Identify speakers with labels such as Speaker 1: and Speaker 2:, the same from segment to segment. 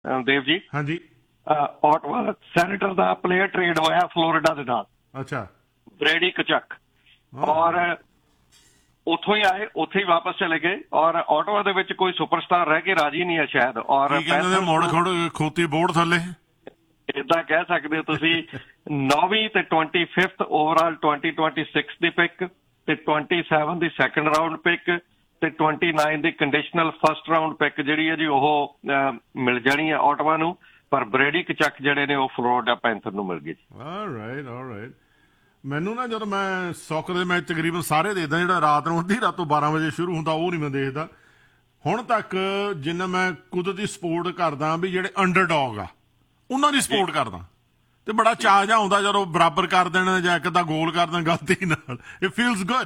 Speaker 1: ਦੇਵ ਜੀ।
Speaker 2: ਹਾਂਜੀ।
Speaker 1: Ottawa senator ਦਾ player trade ਹੋਇਆ Florida ਦੇ ਨਾਲ।
Speaker 2: ਅੱਛਾ।
Speaker 1: ਬ੍ਰੈਡੀ ਕਚਕ, ਔਰ ਉੱਥੋਂ ਹੀ ਆਏ, ਉੱਥੇ ਹੀ ਵਾਪਸ ਚਲੇ ਗਏ। ਔਰ ਆਟਵਾ ਦੇ ਵਿੱਚ ਕੋਈ ਸੁਪਰਸਟਾਰ ਰਹਿ ਕੇ ਰਾਜੀ ਨਹੀਂ ਹੈ ਸ਼ਾਇਦ। ਔਰ
Speaker 2: ਮੋੜ ਖੋਤੀ ਬੋਰਡ ਥੱਲੇ
Speaker 1: ਏਦਾਂ ਕਹਿ ਸਕਦੇ ਹੋ ਤੁਸੀਂ। 9ਵੀਂ ਤੇ 25th ਓਵਰਆਲ 2026 ਦੀ ਪਿਕ, ਤੇ 27 ਦੀ ਸੈਕੰਡ ਰਾਊਂਡ ਪਿਕ, ਤੇ 29 ਦੀ ਕੰਡੀਸ਼ਨਲ ਫਸਟ ਰਾਊਂਡ ਪਿਕ ਜਿਹੜੀ ਹੈ ਜੀ ਉਹ ਮਿਲ ਜਾਣੀ ਹੈ ਆਟਵਾ ਨੂੰ। ਪਰ ਬ੍ਰੈਡੀ ਕਚਕ ਜਿਹੜੇ ਨੇ ਉਹ ਫਲੋਰੀਡਾ ਪੈਂਥਰ ਨੂੰ ਮਿਲ ਗਏ ਜੀ।
Speaker 2: ਆਲਰਾਈਟ। ਮੈਨੂੰ ਨਾ ਜਦੋਂ ਮੈਂ ਸੌਕਰ ਦੇ ਮੈਚ ਤਕਰੀਬਨ ਸਾਰੇ ਦੇਖਦਾ, ਜਿਹੜਾ ਰਾਤ ਨੂੰ ਅੱਧੀ ਰਾਤੋਂ 12 ਵਜੇ ਸ਼ੁਰੂ ਹੁੰਦਾ ਉਹ ਨਹੀਂ ਮੈਂ ਦੇਖਦਾ ਹੁਣ ਤੱਕ। ਜਿੰਨਾ ਮੈਂ ਕੁਦਰਤੀ ਸਪੋਰਟ ਕਰਦਾ ਵੀ ਜਿਹੜੇ ਅੰਡਰਡੌਗ ਆ ਉਹਨਾਂ ਦੀ ਸਪੋਰਟ ਕਰਦਾ, ਤੇ ਬੜਾ ਚਾਅ ਜਿਹਾ ਆਉਂਦਾ ਜਦੋਂ ਬਰਾਬਰ ਕਰ ਦੇਣ ਜਾਂ ਇੱਕ ਅੱਧਾ ਗੋਲ ਕਰ ਦੇਣ ਗਲਤੀ ਨਾਲ। It feels good.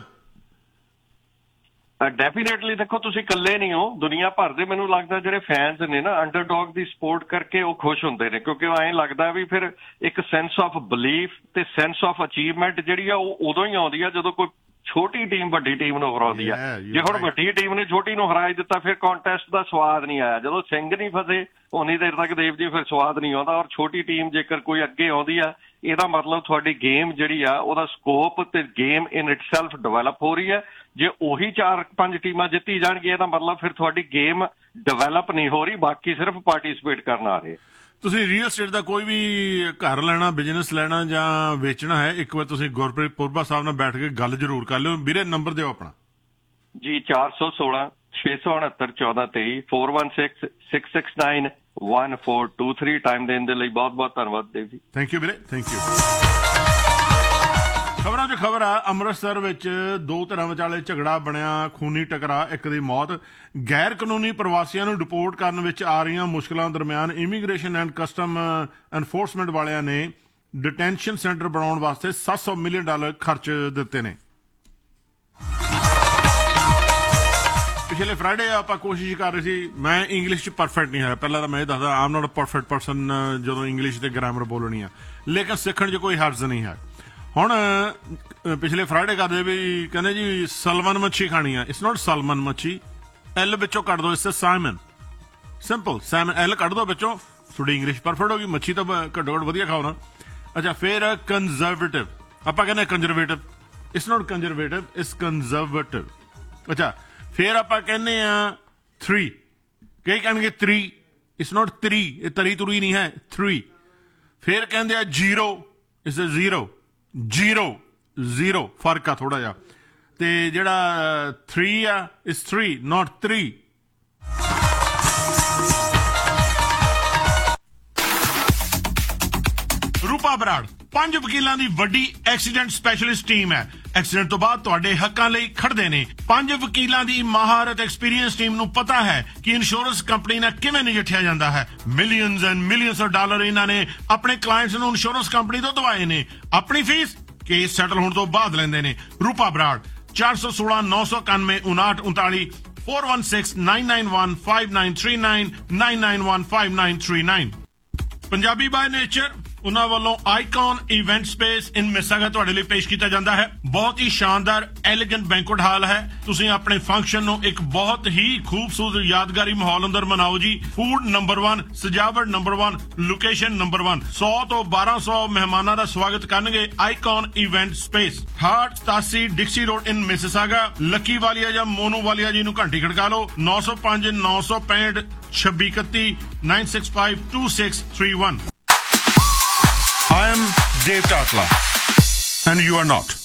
Speaker 1: ਡੈਫੀਨੇਟਲੀ। ਦੇਖੋ ਤੁਸੀਂ ਇਕੱਲੇ ਨਹੀਂ ਹੋ, ਦੁਨੀਆ ਭਰ ਦੇ ਮੈਨੂੰ ਲੱਗਦਾ ਜਿਹੜੇ ਫੈਨਸ ਨੇ ਨਾ ਅੰਡਰਡੌਗ ਦੀ ਸਪੋਰਟ ਕਰਕੇ ਉਹ ਖੁਸ਼ ਹੁੰਦੇ ਨੇ, ਕਿਉਂਕਿ ਉਹ ਐਂ ਲੱਗਦਾ ਵੀ ਫਿਰ ਇੱਕ ਸੈਂਸ ਆਫ ਬਿਲੀਫ ਤੇ ਸੈਂਸ ਆਫ ਅਚੀਵਮੈਂਟ ਜਿਹੜੀ ਆ ਉਹ ਉਦੋਂ ਹੀ ਆਉਂਦੀ ਆ ਜਦੋਂ ਕੋਈ ਛੋਟੀ ਟੀਮ ਵੱਡੀ ਟੀਮ ਨੂੰ ਹਰਾਉਂਦੀ ਆ। ਜੇ ਹੁਣ ਵੱਡੀ ਟੀਮ ਨੇ ਛੋਟੀ ਨੂੰ ਹਰਾ ਦਿੱਤਾ ਫਿਰ ਕੰਟੈਸਟ ਦਾ ਸਵਾਦ ਨਹੀਂ ਆਇਆ। ਜਦੋਂ ਸਿੰਘ ਨਹੀਂ ਫਸੇ ਉਨੀ ਦੇਰ ਤੱਕ ਦੇਵ ਜੀ ਫਿਰ ਸਵਾਦ ਨਹੀਂ ਆਉਂਦਾ। ਔਰ ਛੋਟੀ ਟੀਮ ਜੇਕਰ ਕੋਈ ਅੱਗੇ ਆਉਂਦੀ ਆ, ਇਹਦਾ ਮਤਲਬ ਤੁਹਾਡੀ ਗੇਮ ਜਿਹੜੀ ਆ ਉਹਦਾ ਸਕੋਪ ਤੇ ਗੇਮ ਇਨ ਇਟਸੈਲਫ ਡਿਵੈਲਪ ਹੋ ਰਹੀ ਹੈ। ਜੇ ਉਹੀ 4-5 ਟੀਮਾਂ ਜਿੱਤੀ ਜਾਣਗੀਆਂ ਇਹਦਾ ਮਤਲਬ ਫਿਰ ਤੁਹਾਡੀ ਗੇਮ ਡਿਵੈਲਪ ਨਹੀਂ ਹੋ ਰਹੀ, ਬਾਕੀ ਸਿਰਫ ਪਾਰਟੀਸਪੇਟ ਕਰਨ ਆ ਰਹੇ।
Speaker 2: ਤੁਸੀਂ ਰੀਅਲ ਸਟੇਟ ਦਾ ਕੋਈ ਵੀ ਘਰ ਲੈਣਾ, ਬਿਜ਼ਨਸ ਲੈਣਾ ਜਾਂ ਵੇਚਣਾ ਹੈ, ਇੱਕ ਵਾਰ ਤੁਸੀਂ ਗੁਰਪ੍ਰੀਤ ਪੁਰਬਾ ਸਾਹਿਬ ਨਾਲ ਬੈਠ ਕੇ ਗੱਲ ਜ਼ਰੂਰ ਕਰ ਲਿਓ। ਵੀਰੇ ਨੰਬਰ ਦਿਓ ਆਪਣਾ।
Speaker 1: ਜੀ 416 669 1423 416 669 1423। ਟਾਈਮ ਦੇਣ ਦੇ ਲਈ ਬਹੁਤ ਬਹੁਤ ਧੰਨਵਾਦ ਦੇਵ ਜੀ।
Speaker 2: ਥੈਂਕ ਯੂ ਵੀਰੇ, ਥੈਂਕ ਯੂ। ਖਬਰਾਂ 'ਚ ਖਬਰ ਆ, ਅੰਮ੍ਰਿਤਸਰ ਵਿੱਚ ਦੋ ਧਿਰਾਂ ਵਿਚਾਲੇ ਝਗੜਾ ਬਣਿਆ, ਖੂਨੀ ਟਕਰਾ, ਇੱਕ ਦੀ ਮੌਤ। ਗੈਰ ਕਾਨੂੰਨੀ ਪ੍ਰਵਾਸੀਆਂ ਨੂੰ ਡਿਪੋਰਟ ਕਰਨ ਵਿੱਚ ਆ ਰਹੀਆਂ ਮੁਸ਼ਕਲਾਂ ਦਰਮਿਆਨ ਇਮੀਗ੍ਰੇਸ਼ਨ ਐਂਡ ਕਸਟਮ ਐਨਫੋਰਸਮੈਂਟ ਵਾਲਿਆਂ ਨੇ ਡਿਟੈਂਸ਼ਨ ਸੈਂਟਰ ਬਣਾਉਣ ਵਾਸਤੇ $700 ਮਿਲੀਅਨ ਖਰਚ ਦਿੱਤੇ ਨੇ। ਪਿਛਲੇ ਫਰਾਈਡੇ ਆਪਾਂ ਕੋਸ਼ਿਸ਼ ਕਰ ਰਹੇ ਸੀ, ਮੈਂ ਇੰਗਲਿਸ਼ 'ਚ ਪਰਫੈਕਟ ਨਹੀਂ ਹੈ, ਪਹਿਲਾਂ ਤਾਂ ਮੈਂ ਇਹ ਦੱਸਦਾ ਆਮ ਨਾਟ ਪਰਫੈਕਟ ਪਰਸਨ ਜਦੋਂ ਇੰਗਲਿਸ਼ ਤੇ ਗ੍ਰਾਮਰ ਬੋਲਣੀ ਆ, ਲੇਕਿਨ ਸਿੱਖਣ 'ਚ ਕੋਈ ਹਰਜ਼ ਨਹੀਂ ਹੈ। ਹੁਣ ਪਿਛਲੇ ਫਰਾਈਡੇ ਕਰਦੇ ਵੀ ਕਹਿੰਦੇ ਜੀ ਸਲਮਨ ਮੱਛੀ ਖਾਣੀ ਆ। ਇਟਸ ਨੋਟ ਸਲਮਨ ਮੱਛੀ, ਐਲ ਵਿੱਚੋਂ ਕੱਢ ਦੋ, it's Simon. Simple Simon, L ਕੱਢ ਦੋ ਵਿੱਚੋਂ, ਥੋੜੀ ਇੰਗਲਿਸ਼ ਪਰਫੈਕਟ ਹੋ ਗਈ। ਮੱਛੀ ਤਾਂ ਘੱਟੋ ਘੱਟ ਵਧੀਆ ਖਾਓ ਨਾ। ਅੱਛਾ, ਫਿਰ ਕੰਜ਼ਰਵੇਟਿਵ, ਆਪਾਂ ਕਹਿੰਦੇ conservative, it's not conservative, it's conservative. ਅੱਛਾ, ਫਿਰ ਆਪਾਂ ਕਹਿੰਦੇ ਆ 3, ਕਈ ਕਹਿਣਗੇ 3, ਇਟਸ ਨੋਟ 3, ਇਹ ਤਰੀ ਤੁਰੀ ਨਹੀਂ ਹੈ, 3। ਫਿਰ ਕਹਿੰਦੇ ਆ 0, ਇਟਸ ਅ 0, ਫਰਕ ਆ ਥੋੜਾ ਜਿਹਾ। ਤੇ ਜਿਹੜਾ 3 ਆ, ਇਟਸ 3 not 3। ਰੂਪਾ ਬਰਾੜ 5 ਵਕੀਲਾਂ ਦੀ ਵੱਡੀ ਐਕਸੀਡੈਂਟ ਸਪੈਸ਼ਲਿਸਟ ਟੀਮ ਹੈ। ਐਕਸੀਡੈਂਟ ਤੋਂ ਬਾਅਦ ਤੁਹਾਡੇ ਹੱਕਾਂ ਲਈ ਖੜਦੇ ਨੇ। 5 ਵਕੀਲਾਂ ਦੀ ਮਹਾਰਤ ਐਕਸਪੀਰੀਅੰਸ ਟੀਮ ਨੂੰ ਪਤਾ ਹੈ ਕਿ ਇੰਸ਼ੋਰੈਂਸ ਕੰਪਨੀ ਨਾਲ ਕਿਵੇਂ ਨਜਿੱਠਿਆ ਜਾਂਦਾ ਹੈ। Millions and millions of dollar ਇਹਨਾਂ ਨੇ ਆਪਣੇ ਕਲਾਇੰਟਸ ਨੂੰ ਇੰਸ਼ੋਰੈਂਸ ਕੰਪਨੀ ਤੋਂ ਦਵਾਏ ਨੇ। ਆਪਣੀ ਫੀਸ ਕੇਸ ਸੈਟਲ ਹੋਣ ਤੋਂ ਬਾਅਦ ਲੈਂਦੇ ਨੇ। ਰੂਪਾ ਬਰਾੜ 416 991 5939 416 991 5939 991 5939। ਪੰਜਾਬੀ ਬਾਏ ਨੇਚਰ ਉਹਨਾਂ ਵੱਲੋਂ ਆਈਕਨ ਇਵੈਂਟ ਸਪੇਸ ਇਨ ਮਿਸਾਗਾ ਤੁਹਾਡੇ ਲਈ ਪੇਸ਼ ਕੀਤਾ ਜਾਂਦਾ ਹੈ। ਬਹੁਤ ਹੀ ਸ਼ਾਨਦਾਰ ਐਲੀਗੈਂਟ ਬੈਂਕੁਏਟ ਹਾਲ ਹੈ। ਤੁਸੀਂ ਆਪਣੇ ਫੰਕਸ਼ਨ ਨੂੰ ਇੱਕ ਬਹੁਤ ਹੀ ਖੂਬਸੂਰਤ ਯਾਦਗਾਰੀ ਮਾਹੌਲ ਅੰਦਰ ਮਨਾਓ ਜੀ। ਫੂਡ ਨੰਬਰ 1, ਸਜਾਵਟ ਨੰਬਰ 1, ਲੋਕੇਸ਼ਨ ਨੰਬਰ 1। 100 ਤੋਂ 1200 ਮਹਿਮਾਨਾਂ ਦਾ ਸਵਾਗਤ ਕਰਨਗੇ ਆਈਕਨ ਇਵੈਂਟ ਸਪੇਸ, 87 ਡਿਕਸੀ ਰੋਡ ਇਨ ਮਿਸਿਸਾਗਾ। ਲੱਕੀ ਵਾਲੀਆ ਜਾਂ ਮੋਨੂ ਵਾਲੀਆ ਜੀ ਨੂੰ ਘੰਟੀ ਖੜਕਾ ਲਓ। 905 965 2631 965 2631। I am Dave Tatla and you are not.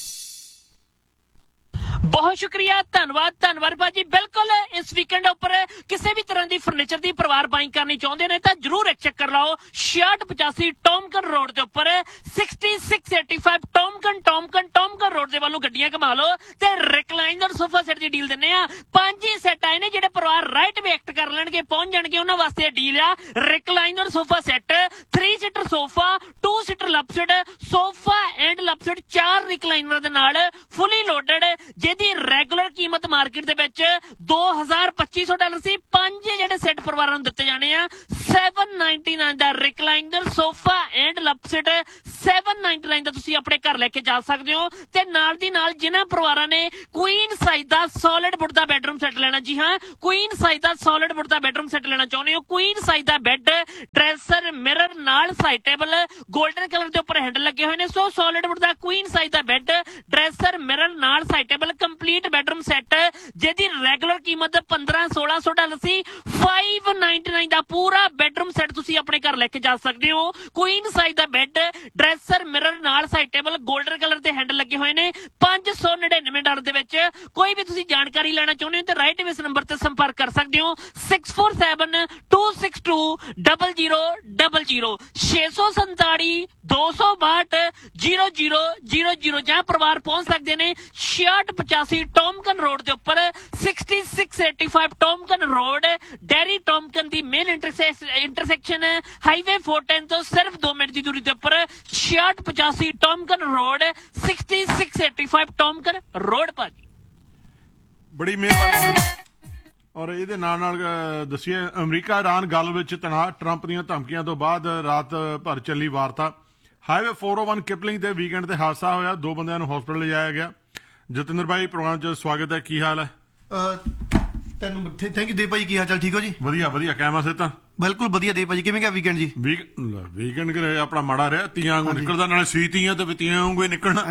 Speaker 3: ਬਹੁਤ ਸ਼ੁਕਰੀਆ, ਧੰਨਵਾਦ ਭਾਜੀ। ਬਿਲਕੁਲ ਇਸ ਵੀਕਐਂਡ ਉੱਪਰ ਕਿਸੇ ਵੀ ਤਰ੍ਹਾਂ ਦੀ ਫਰਨੀਚਰ ਦੀ ਪਰਿਵਾਰ ਬਾਈਂਗ ਕਰਨੀ ਚਾਹੁੰਦੇ ਨੇ ਤਾਂ ਜਰੂਰ ਇੱਕ ਚੱਕਰ ਲਾਓ 6685 ਟੌਮਕਨ ਰੋਡ ਦੇ ਉੱਪਰ 6685 ਟੌਮਕਨ ਰੋਡ ਦੇ ਵੱਲੋਂ ਗੱਡੀਆਂ ਘੁਮਾ ਲਓ ਤੇ ਰਿਕਲਾਈਨਰ ਸੋਫਾ ਸੈੱਟ ਦੀ ਡੀਲ ਦਿੰਨੇ ਆ। 5 ਹੀ ਸੈੱਟ ਆਏ ਨੇ ਜਿਹੜੇ ਪਰਿਵਾਰ ਰਾਈਟ ਵੇ ਐਕਟ ਕਰ ਲੈਣਗੇ, ਪਹੁੰਚ ਜਾਣਗੇ, ਉਹਨਾਂ ਵਾਸਤੇ ਡੀਲ ਆ recliner sofa set, 3 seater sofa, 2 seater ਲਪਸਡ sofa and ਲਪਸਡ, 4 recliner ਦੇ ਨਾਲ ਫੁੱਲੀ ਲੋਡਡ, ਜਿਹਦੀ ਰੈਗੂਲਰ ਕੀਮਤ ਮਾਰਕੀਟ ਦੇ ਵਿੱਚ $2200 ਸੀ। 5 ਜਿਹੜੇ ਸੈੱਟ ਪਰਿਵਾਰਾਂ ਨੂੰ ਦਿੱਤੇ ਜਾਣੇ ਆ। $799 ਦਾ ਰਿਕਲਾਈਨਰ ਸੋਫਾ ਐਂਡ ਲਪਸਡ 799 ਦਾ ਤੁਸੀਂ ਆਪਣੇ ਘਰ ਲੈ ਕੇ ਜਾ ਸਕਦੇ ਹੋ। ਤੇ ਨਾਲ ਦੀ ਨਾਲ ਜਿਨ੍ਹਾਂ ਪਰਿਵਾਰਾਂ ਨੇ ਕੁਈਨ ਸਾਈਜ਼ ਦਾ ਸੋਲਿਡ ਵੁੱਡ ਦਾ ਬੈਡਰੂਮ ਸੈੱਟ ਲੈਣਾ, ਜੀ ਹਾਂ ਕੁਈਨ ਸਾਈਜ਼ ਦਾ ਸੋਲਿਡ ਵੁੱਡ ਦਾ ਬੈਡਰੂਮ ਸੈੱਟ ਲੈਣਾ ਚਾਹੁੰਦੇ ਹੋ, ਕੁਈਨ ਸਾਈਜ਼ ਦਾ ਬੈੱਡ, ਡਰੈਸਰ, ਮਿਰਰ ਨਾਲ ਸਾਈਡ ਟੇਬਲ, 골ਡਨ ਕਲਰ ਦੇ ਉੱਪਰ ਹੈਂਡਲ ਲੱਗੇ ਹੋਏ ਨੇ। ਸੋ ਸੋਲਿਡ ਵੁੱਡ ਦਾ ਕੁਈਨ ਸਾਈਜ਼ ਦਾ ਬੈੱਡ, ਡਰੈਸਰ, ਮਿਰਰ ਨਾਲ side table, complete bedroom set, ਜਿਹਦੀ ਰੈਗੂਲਰ ਕੀਮਤ $1500-1600 ਸੀ, 599 ਦਾ ਪੂਰਾ ਬੈਡਰੂਮ ਸੈੱਟ ਤੁਸੀਂ ਆਪਣੇ ਘਰ ਲੈ ਕੇ ਜਾ ਸਕਦੇ ਹੋ। ਕੁਈਨ ਸਾਈਜ਼ ਦਾ ਬੈੱਡ, ਡਰੈਸਰ, ਮਿਰਰ ਨਾਲ ਸਾਈਡ ਟੇਬਲ, 골ਡਨ ਕਲਰ ਦੇ ਹੈਂਡਲ ਲੱਗੇ ਹੋਏ ਨੇ, $599 ਦੇ ਵਿੱਚ। ਕੋਈ ਵੀ ਤੁਸੀਂ ਜਾਣਕਾਰੀ ਲੈਣਾ ਚਾਹੁੰਦੇ ਹੋ ਤੇ ਰਾਈਟ ਇਸ ਨੰਬਰ ਤੇ ਸੰਪਰਕ ਕਰ ਸਕਦੇ ਹੋ 6472620000 647-262-0000 ਜਾਂ ਪਰਿਵਾਰ ਪਹੁੰਚ ਸਕਦੇ ਨੇ 6685 ਟੌਮਕਨ ਰੋਡ ਦੇ ਉੱਪਰ, 6685 ਟੌਮਕਨ ਰੋਡ, ਡੈਰੀ ਟੌਮਕਨ ਦੀ ਮੇਨ ਇੰਟਰਸੈਕਸ਼ਨ ਹਾਈਵੇ 410 ਤੋਂ ਸਿਰਫ 2 ਮਿੰਟ ਦੀ ਦੂਰੀ ਦੇ ਉੱਪਰ, 6685 ਟੌਮਕਨ ਰੋਡ, 6685 ਟੌਮਕਨ ਰੋਡ ਭਾਜੀ।
Speaker 2: ਬੜੀ ਮਿਹਰਬਾਨੀ। ਔਰ ਇਹਦੇ ਨਾਲ ਦੱਸੀਏ ਅਮਰੀਕਾ ਇਰਾਨ ਗੱਲ ਵਿੱਚ ਤਣਾਅ, ਟਰੰਪ ਦੀਆਂ ਧਮਕੀਆਂ ਤੋਂ ਬਾਅਦ ਰਾਤ ਭਰ ਚੱਲੀ ਵਾਰਤਾ। ਹਾਈਵੇ 401 ਕਿਪਲਿੰਗ ਤੇ ਵੀਕਐਂਡ ਤੇ ਹਾਦਸਾ ਹੋਇਆ, 2 ਬੰਦਿਆਂ ਨੂੰ ਹਸਪਤਾਲ ਲਿਜਾਇਆ ਗਿਆ। ਜਤਿੰਦਰ ਭਾਈ ਪ੍ਰੋਗਰਾਮ 'ਚ ਸਵਾਗਤ ਹੈ, ਕੀ ਹਾਲ ਹੈ?
Speaker 4: ਤੈਨੂੰ ਥੈਂਕ ਯੂ ਦੇ ਭਾਈ, ਕੀ ਹਾਲ ਚਾਲ? ਠੀਕ ਹੋ ਜੀ?
Speaker 2: ਵਧੀਆ ਵਧੀਆ, ਕਹਿਮਾ ਸੇ ਤਾਂ
Speaker 4: ਬਿਲਕੁਲ ਵਧੀਆ ਦੇ ਭਾਜੀ। ਕਿਵੇਂ ਗਿਆ ਵੀਕਐਂਡ ਜੀ?
Speaker 2: ਵੀਕਐਂਡ ਆਪਣਾ ਮਾੜਾ ਰਿਹਾ, ਤੀਆਂ ਵਾਂਗੂ ਨਿਕਲਦਾ, ਨਾਲੇ ਸੀ ਤੀਆਂ ਤੇ ਤੀਆਂ ਵਾਂਗੂ ਹੀ ਨਿਕਲਣਾ।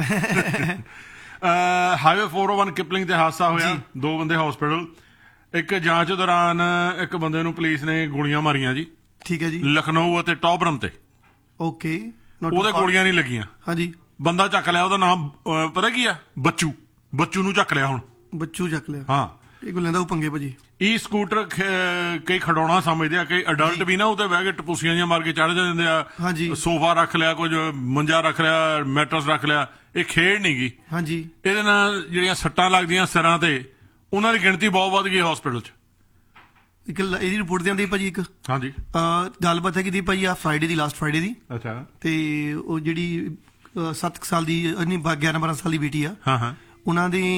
Speaker 2: ਹਾਈਵੇ 401 ਕਿਪਲਿੰਗ ਤੇ ਹਾਦਸਾ ਹੋਇਆ, 2 ਬੰਦੇ ਹਸਪਤਾਲ। ਇੱਕ ਜਾਂਚ ਦੌਰਾਨ ਇੱਕ ਬੰਦੇ ਨੂੰ ਪੁਲਿਸ ਨੇ ਗੋਲੀਆਂ ਮਾਰੀਆਂ ਜੀ।
Speaker 4: ਠੀਕ ਹੈ ਜੀ।
Speaker 2: ਲਖਨਊ ਅਤੇ ਟੌਬਰਨ ਤੇ।
Speaker 4: ਓਕੇ।
Speaker 2: ਉਹਦੇ ਗੋਲੀਆਂ ਨਹੀਂ ਲੱਗੀਆਂ।
Speaker 4: ਹਾਂਜੀ।
Speaker 2: ਬੰਦਾ ਚੱਕ ਲਿਆ, ਉਹਦਾ ਨਾਮ ਪਤਾ ਕੀ ਆ? ਬੱਚੂ ਨੂੰ ਚੱਕ ਲਿਆ ਹੁਣ।
Speaker 4: ਬੱਚੂ ਚੱਕ ਲਿਆ? ਹਾਂ। ਇਹ ਕੋ ਲੈਂਦਾ ਉਹ ਪੰਗੇ ਭਾਜੀ। ਈ
Speaker 2: ਸਕੂਟਰ ਕਈ ਖਡਾਉਣਾ ਸਮਝਦੇ ਆ, ਕਈ ਅਡਲਟ ਵੀ ਨਾ ਉਹਦੇ ਬਹਿ ਕੇ ਟਪੂਸੀਆਂ ਜਿਹੀਆਂ ਮਾਰ ਕੇ ਚੜ ਜਾਂਦੇ ਆ।
Speaker 4: ਹਾਂਜੀ।
Speaker 2: ਸੋਫਾ ਰੱਖ ਲਿਆ, ਕੁਝ ਮੰਜਾ ਰੱਖ ਲਿਆ, ਮੈਟਰਸ ਰੱਖ ਲਿਆ। ਇਹ ਖੇਡ ਨਹੀਂ ਗੀ।
Speaker 4: ਹਾਂਜੀ।
Speaker 2: ਇਹਦੇ ਨਾਲ ਜਿਹੜੀਆਂ ਸੱਟਾਂ ਲੱਗਦੀਆਂ ਸਿਰਾਂ ਤੇ, ਉਹਨਾਂ ਦੀ ਗਿਣਤੀ ਬਹੁਤ ਵੱਧ ਗਈ ਹਸਪੀਟਲ 'ਚ।
Speaker 4: ਇੱਕ ਇਹਦੀ ਰਿਪੋਰਟ ਦੇ ਆਂਦੀ ਭਾਜੀ ਇੱਕ।
Speaker 2: ਹਾਂਜੀ।
Speaker 4: ਗੱਲਬਾਤ ਹੈ ਕਿ ਭਾਜੀ ਆ ਫਰਾਈਡੇ ਦੀ, ਲਾਸਟ ਫਰਾਈਡੇ ਦੀ।
Speaker 2: ਅੱਛਾ।
Speaker 4: ਤੇ ਉਹ ਜਿਹੜੀ 7 ਸਾਲ ਦੀ 11-12 ਸਾਲ ਦੀ ਬੇਟੀ ਆ,
Speaker 2: ਹਾਂ,
Speaker 4: ਉਹਨਾਂ ਦੀ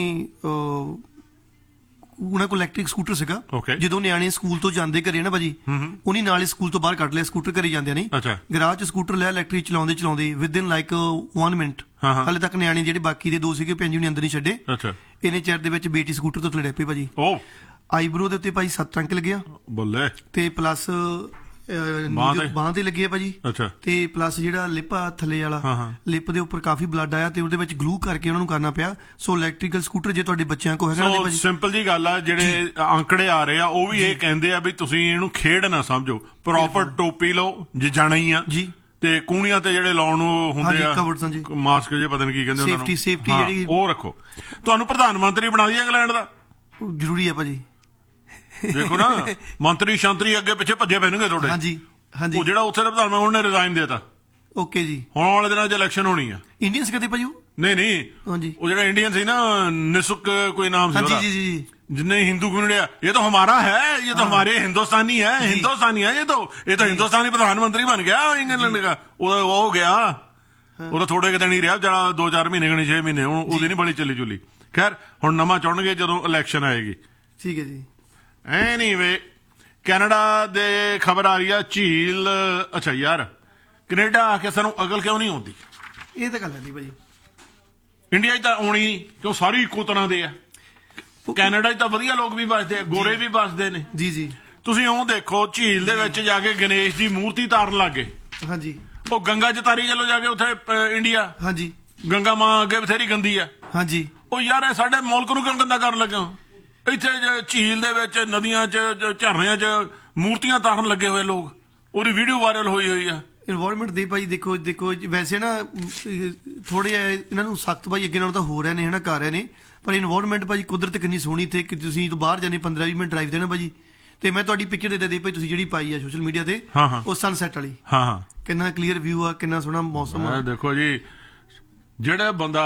Speaker 4: ਉਹਨਾਂ ਕੋਲ ਇਲੈਕਟ੍ਰਿਕ ਸਕੂਟਰ ਸੀਗਾ। ਜਦੋਂ ਨਿਆਣੇ ਸਕੂਲ ਤੋਂ ਜਾਂਦੇ ਘਰੇ ਨਾ ਭਾਜੀ, ਉਹਨੇ ਨਾਲ ਹੀ ਸਕੂਲ ਤੋਂ ਬਾਹਰ ਕੱਢ ਲਿਆ ਸਕੂਟਰ, ਘਰੇ ਜਾਂਦੇ ਨਹੀਂ। ਗਰਾਜ 'ਚ ਸਕੂਟਰ ਲਿਆ, ਇਲੈਕਟ੍ਰਿਕ ਚਲਾਉਂਦੇ ਵਿਦਿਨ ਲਾਈਕ 1 ਮਿੰਟ ਹਾਲੇ ਤੱਕ ਨਿਆਣੇ ਜਿਹੜੇ ਬਾਕੀ ਦੇ 2 ਸੀਗੇ ਭੈਣ ਜੀ ਨੇ ਅੰਦਰ ਨਹੀਂ ਛੱਡੇ। ਇਹਨੇ ਚਿਰ ਦੇ ਵਿੱਚ ਬੇਟੀ ਸਕੂਟਰ ਤੋਂ ਥੱਲੇ ਡੇ ਪਈ ਭਾਜੀ। ਆਈਬਰੋ ਦੇ ਉੱਤੇ ਭਾਜੀ 7 ਟੰਕ ਲੱਗਿਆ ਬੱਲੇ, ਤੇ ਪਲੱਸ ਬਾਂਹ ਤੇ ਲੱਗੀ ਹੈ ਭਾਜੀ। ਤੇ ਪਲੱਸ ਜਿਹੜਾ ਲਿਪ ਆ ਥੱਲੇ ਵਾਲਾ, ਲਿਪ ਦੇ ਉੱਪਰ ਕਾਫੀ ਬਲੱਡ ਆਇਆ ਤੇ ਉਹਦੇ ਵਿੱਚ ਗਲੂ ਕਰਕੇ ਉਹਨਾਂ ਨੂੰ ਕਰਨਾ ਪਿਆ। ਸੋ ਇਲੈਕਟ੍ਰੀਕਲ ਸਕੂਟਰ ਜੇ ਤੁਹਾਡੇ ਬੱਚਿਆਂ ਕੋਲ ਹੈਗਾ,
Speaker 2: ਸਿੰਪਲ ਜੀ ਗੱਲ ਆ। ਜਿਹੜੇ ਅੰਕੜੇ ਆ ਰਹੇ ਆ ਉਹ ਵੀ ਇਹ ਕਹਿੰਦੇ ਆ ਵੀ ਤੁਸੀਂ ਇਹਨੂੰ ਖੇਡ ਨਾ ਸਮਝੋ, ਪ੍ਰੋਪਰ ਟੋਪੀ ਲਓ ਜੇ ਜਾਣਾ ਹੀ ਆ ਜੀ, ਤੇ ਕੂਣੀਆਂ ਤੇ ਜਿਹੜੇ ਲਾਉਣ ਨੂੰ ਹੁੰਦੇ ਆ ਮਾਸਕ ਜੇ ਪਤਾ ਨਹੀਂ ਕੀ ਕਹਿੰਦੇ ਉਹਨਾਂ ਨੂੰ,
Speaker 4: ਸੇਫਟੀ ਜਿਹੜੀ
Speaker 2: ਉਹ ਰੱਖੋ। ਤੁਹਾਨੂੰ ਪ੍ਰਧਾਨ ਮੰਤਰੀ ਬਣਾ ਦਈਏ ਇੰਗਲੈਂਡ ਦਾ?
Speaker 4: ਜ਼ਰੂਰੀ ਆ ਭਾਜੀ।
Speaker 2: ਦੇਖੋ ਨਾ, ਮੰਤਰੀ ਸ਼ੰਤਰੀ ਅੱਗੇ ਪਿੱਛੇ ਭੱਜੇ ਪੈਣਗੇ ਤੁਹਾਡੇ।
Speaker 4: ਹਾਂਜੀ ਹਾਂਜੀ।
Speaker 2: ਉਹ ਜਿਹੜਾ ਉੱਥੇ ਦਾ ਪ੍ਰਧਾਨ ਮੰਤਰੀ ਉਹਨੇ ਰਿਜ਼ਾਈਨ ਦੇਤਾ।
Speaker 4: ਓਕੇ ਜੀ।
Speaker 2: ਹੁਣ ਵਾਲੇ ਦਿਨਾਂ 'ਚ ਇਲੈਕਸ਼ਨ ਹੋਣੀ ਆ।
Speaker 4: ਇੰਡੀਅਨਸ ਕਦੇ ਭਾਜੀ?
Speaker 2: ਨਹੀਂ
Speaker 4: ਹਾਂਜੀ।
Speaker 2: ਉਹ ਜਿਹੜਾ ਇੰਡੀਅਨ ਸੀ ਨਾ, ਨਿਸੁਕ ਕੋਈ ਨਾਮ ਸੀ ਉਹਦਾ,
Speaker 4: ਜੀ,
Speaker 2: जितने हिंदू कम्युनिटी, ये तो हमारा है, ये तो हमारे हिंदुस्तानी है, हिंदुस्तानी है, ये तो हिंदुस्तानी प्रधानमंत्री बन गया इंग्लैंड का। वो हो गया, वो तो थोड़े दिन ही रहा, जरा 2-4 महीने गणे 6 महीने, ਉਹਦੀ ਨਹੀਂ ਬੜੀ ਚੱਲੀ ਚੁੱਲੀ। ਖੈਰ ਹੁਣ ਨਵਾਂ ਚੁਣਨਗੇ ਜਦੋਂ ਇਲੈਕਸ਼ਨ ਆਏਗੀ।
Speaker 4: ਠੀਕ ਹੈ ਜੀ।
Speaker 2: ਐਨੀਵੇ, ਕੈਨੇਡਾ ਦੇ ਖਬਰ ਆ ਰਹੀ ਆ, ਝੀਲ। ਅੱਛਾ ਯਾਰ, ਕੈਨੇਡਾ ਆ ਕੇ ਸਾਨੂੰ ਅਕਲ ਕਿਉਂ ਨਹੀਂ ਆਉਂਦੀ?
Speaker 4: ਇਹ ਤਾਂ ਗੱਲ ਹੈ ਭਾਜੀ।
Speaker 2: ਇੰਡੀਆ 'ਚ ਤਾਂ ਆਉਣੀ ਕਿਉਂ, ਸਾਰੀ ਇੱਕੋ ਤਰ੍ਹਾਂ ਦੇ ਆ। ਕੈਨੇਡਾ 'ਚ ਤਾਂ ਵਧੀਆ ਲੋਕ ਵੀ ਵੱਸਦੇ ਆ, ਗੋਰੇ ਵੀ ਵੱਸਦੇ ਨੇ
Speaker 4: ਜੀ ਜੀ।
Speaker 2: ਤੁਸੀਂ ਉਹ ਦੇਖੋ, ਝੀਲ ਦੇ ਵਿੱਚ ਜਾ ਕੇ ਗਣੇਸ਼ ਦੀ ਮੂਰਤੀ ਤਾਰਨ ਲੱਗੇ।
Speaker 4: ਹਾਂਜੀ।
Speaker 2: ਉਹ ਗੰਗਾ 'ਚ ਤਾਰੀ ਚਲੋ ਜਾ ਕੇ ਉੱਥੇ ਇੰਡੀਆ।
Speaker 4: ਹਾਂਜੀ।
Speaker 2: ਗੰਗਾ ਮਾਂ ਅੱਗੇ ਬਥੇਰੀ ਗੰਦੀ ਆ।
Speaker 4: ਹਾਂਜੀ।
Speaker 2: ਉਹ ਯਾਰ ਇਹ ਸਾਡੇ ਮੁਲਕ ਨੂੰ ਕਿਉਂ ਗੰਦਾ ਕਰਨ ਲੱਗੇ? ਇੱਥੇ ਝੀਲ ਦੇ ਵਿੱਚ, ਨਦੀਆਂ 'ਚ, ਝਰਨਿਆਂ 'ਚ ਮੂਰਤੀਆਂ ਤਾਰਨ ਲੱਗੇ ਹੋਏ ਲੋਕ। ਉਹਦੀ ਵੀਡੀਓ ਵਾਇਰਲ ਹੋਈ ਆ।
Speaker 4: ਇਨਵਾਇਰਮੈਂਟ ਦੇ ਭਾਈ ਦੇਖੋ ਵੈਸੇ ਨਾ ਥੋੜੇ ਇਹਨਾਂ ਨੂੰ ਸਖਤ ਭਾਈ ਅੱਗੇ ਨਾਲੋਂ ਤਾਂ ਹੋ ਰਹੇ ਨੇ ਹਨਾ, ਕਰ ਰਹੇ ਨੇ, ਪਰ ਇਨਵਾਇਰਮੈਂਟ ਭਾਜੀ ਕੁਦਰਤ ਕਿੰਨੀ ਸੋਹਣੀ ਇੱਥੇ ਕਿ ਤੁਸੀਂ ਬਾਹਰ ਜਾਂਦੇ 15-20 ਮਿੰਟ ਡਰਾਈਵ ਦੇਣਾ ਭਾਜੀ। ਤੇ ਮੈਂ ਤੁਹਾਡੀ ਪਿਕਚਰ ਦੇ ਭਾਈ, ਤੁਸੀਂ ਜਿਹੜੀ ਪਾਈ ਆ ਸੋਸ਼ਲ ਮੀਡੀਆ ਤੇ, ਉਹ ਸਨਸੈਟ ਵਾਲੀ। ਕਿੰਨਾ ਕਲੀਅਰ ਵਿਊ ਆ, ਕਿੰਨਾ ਸੋਹਣਾ ਮੌਸਮ ਆ।
Speaker 2: ਦੇਖੋ ਜੀ, ਜਿਹੜਾ ਬੰਦਾ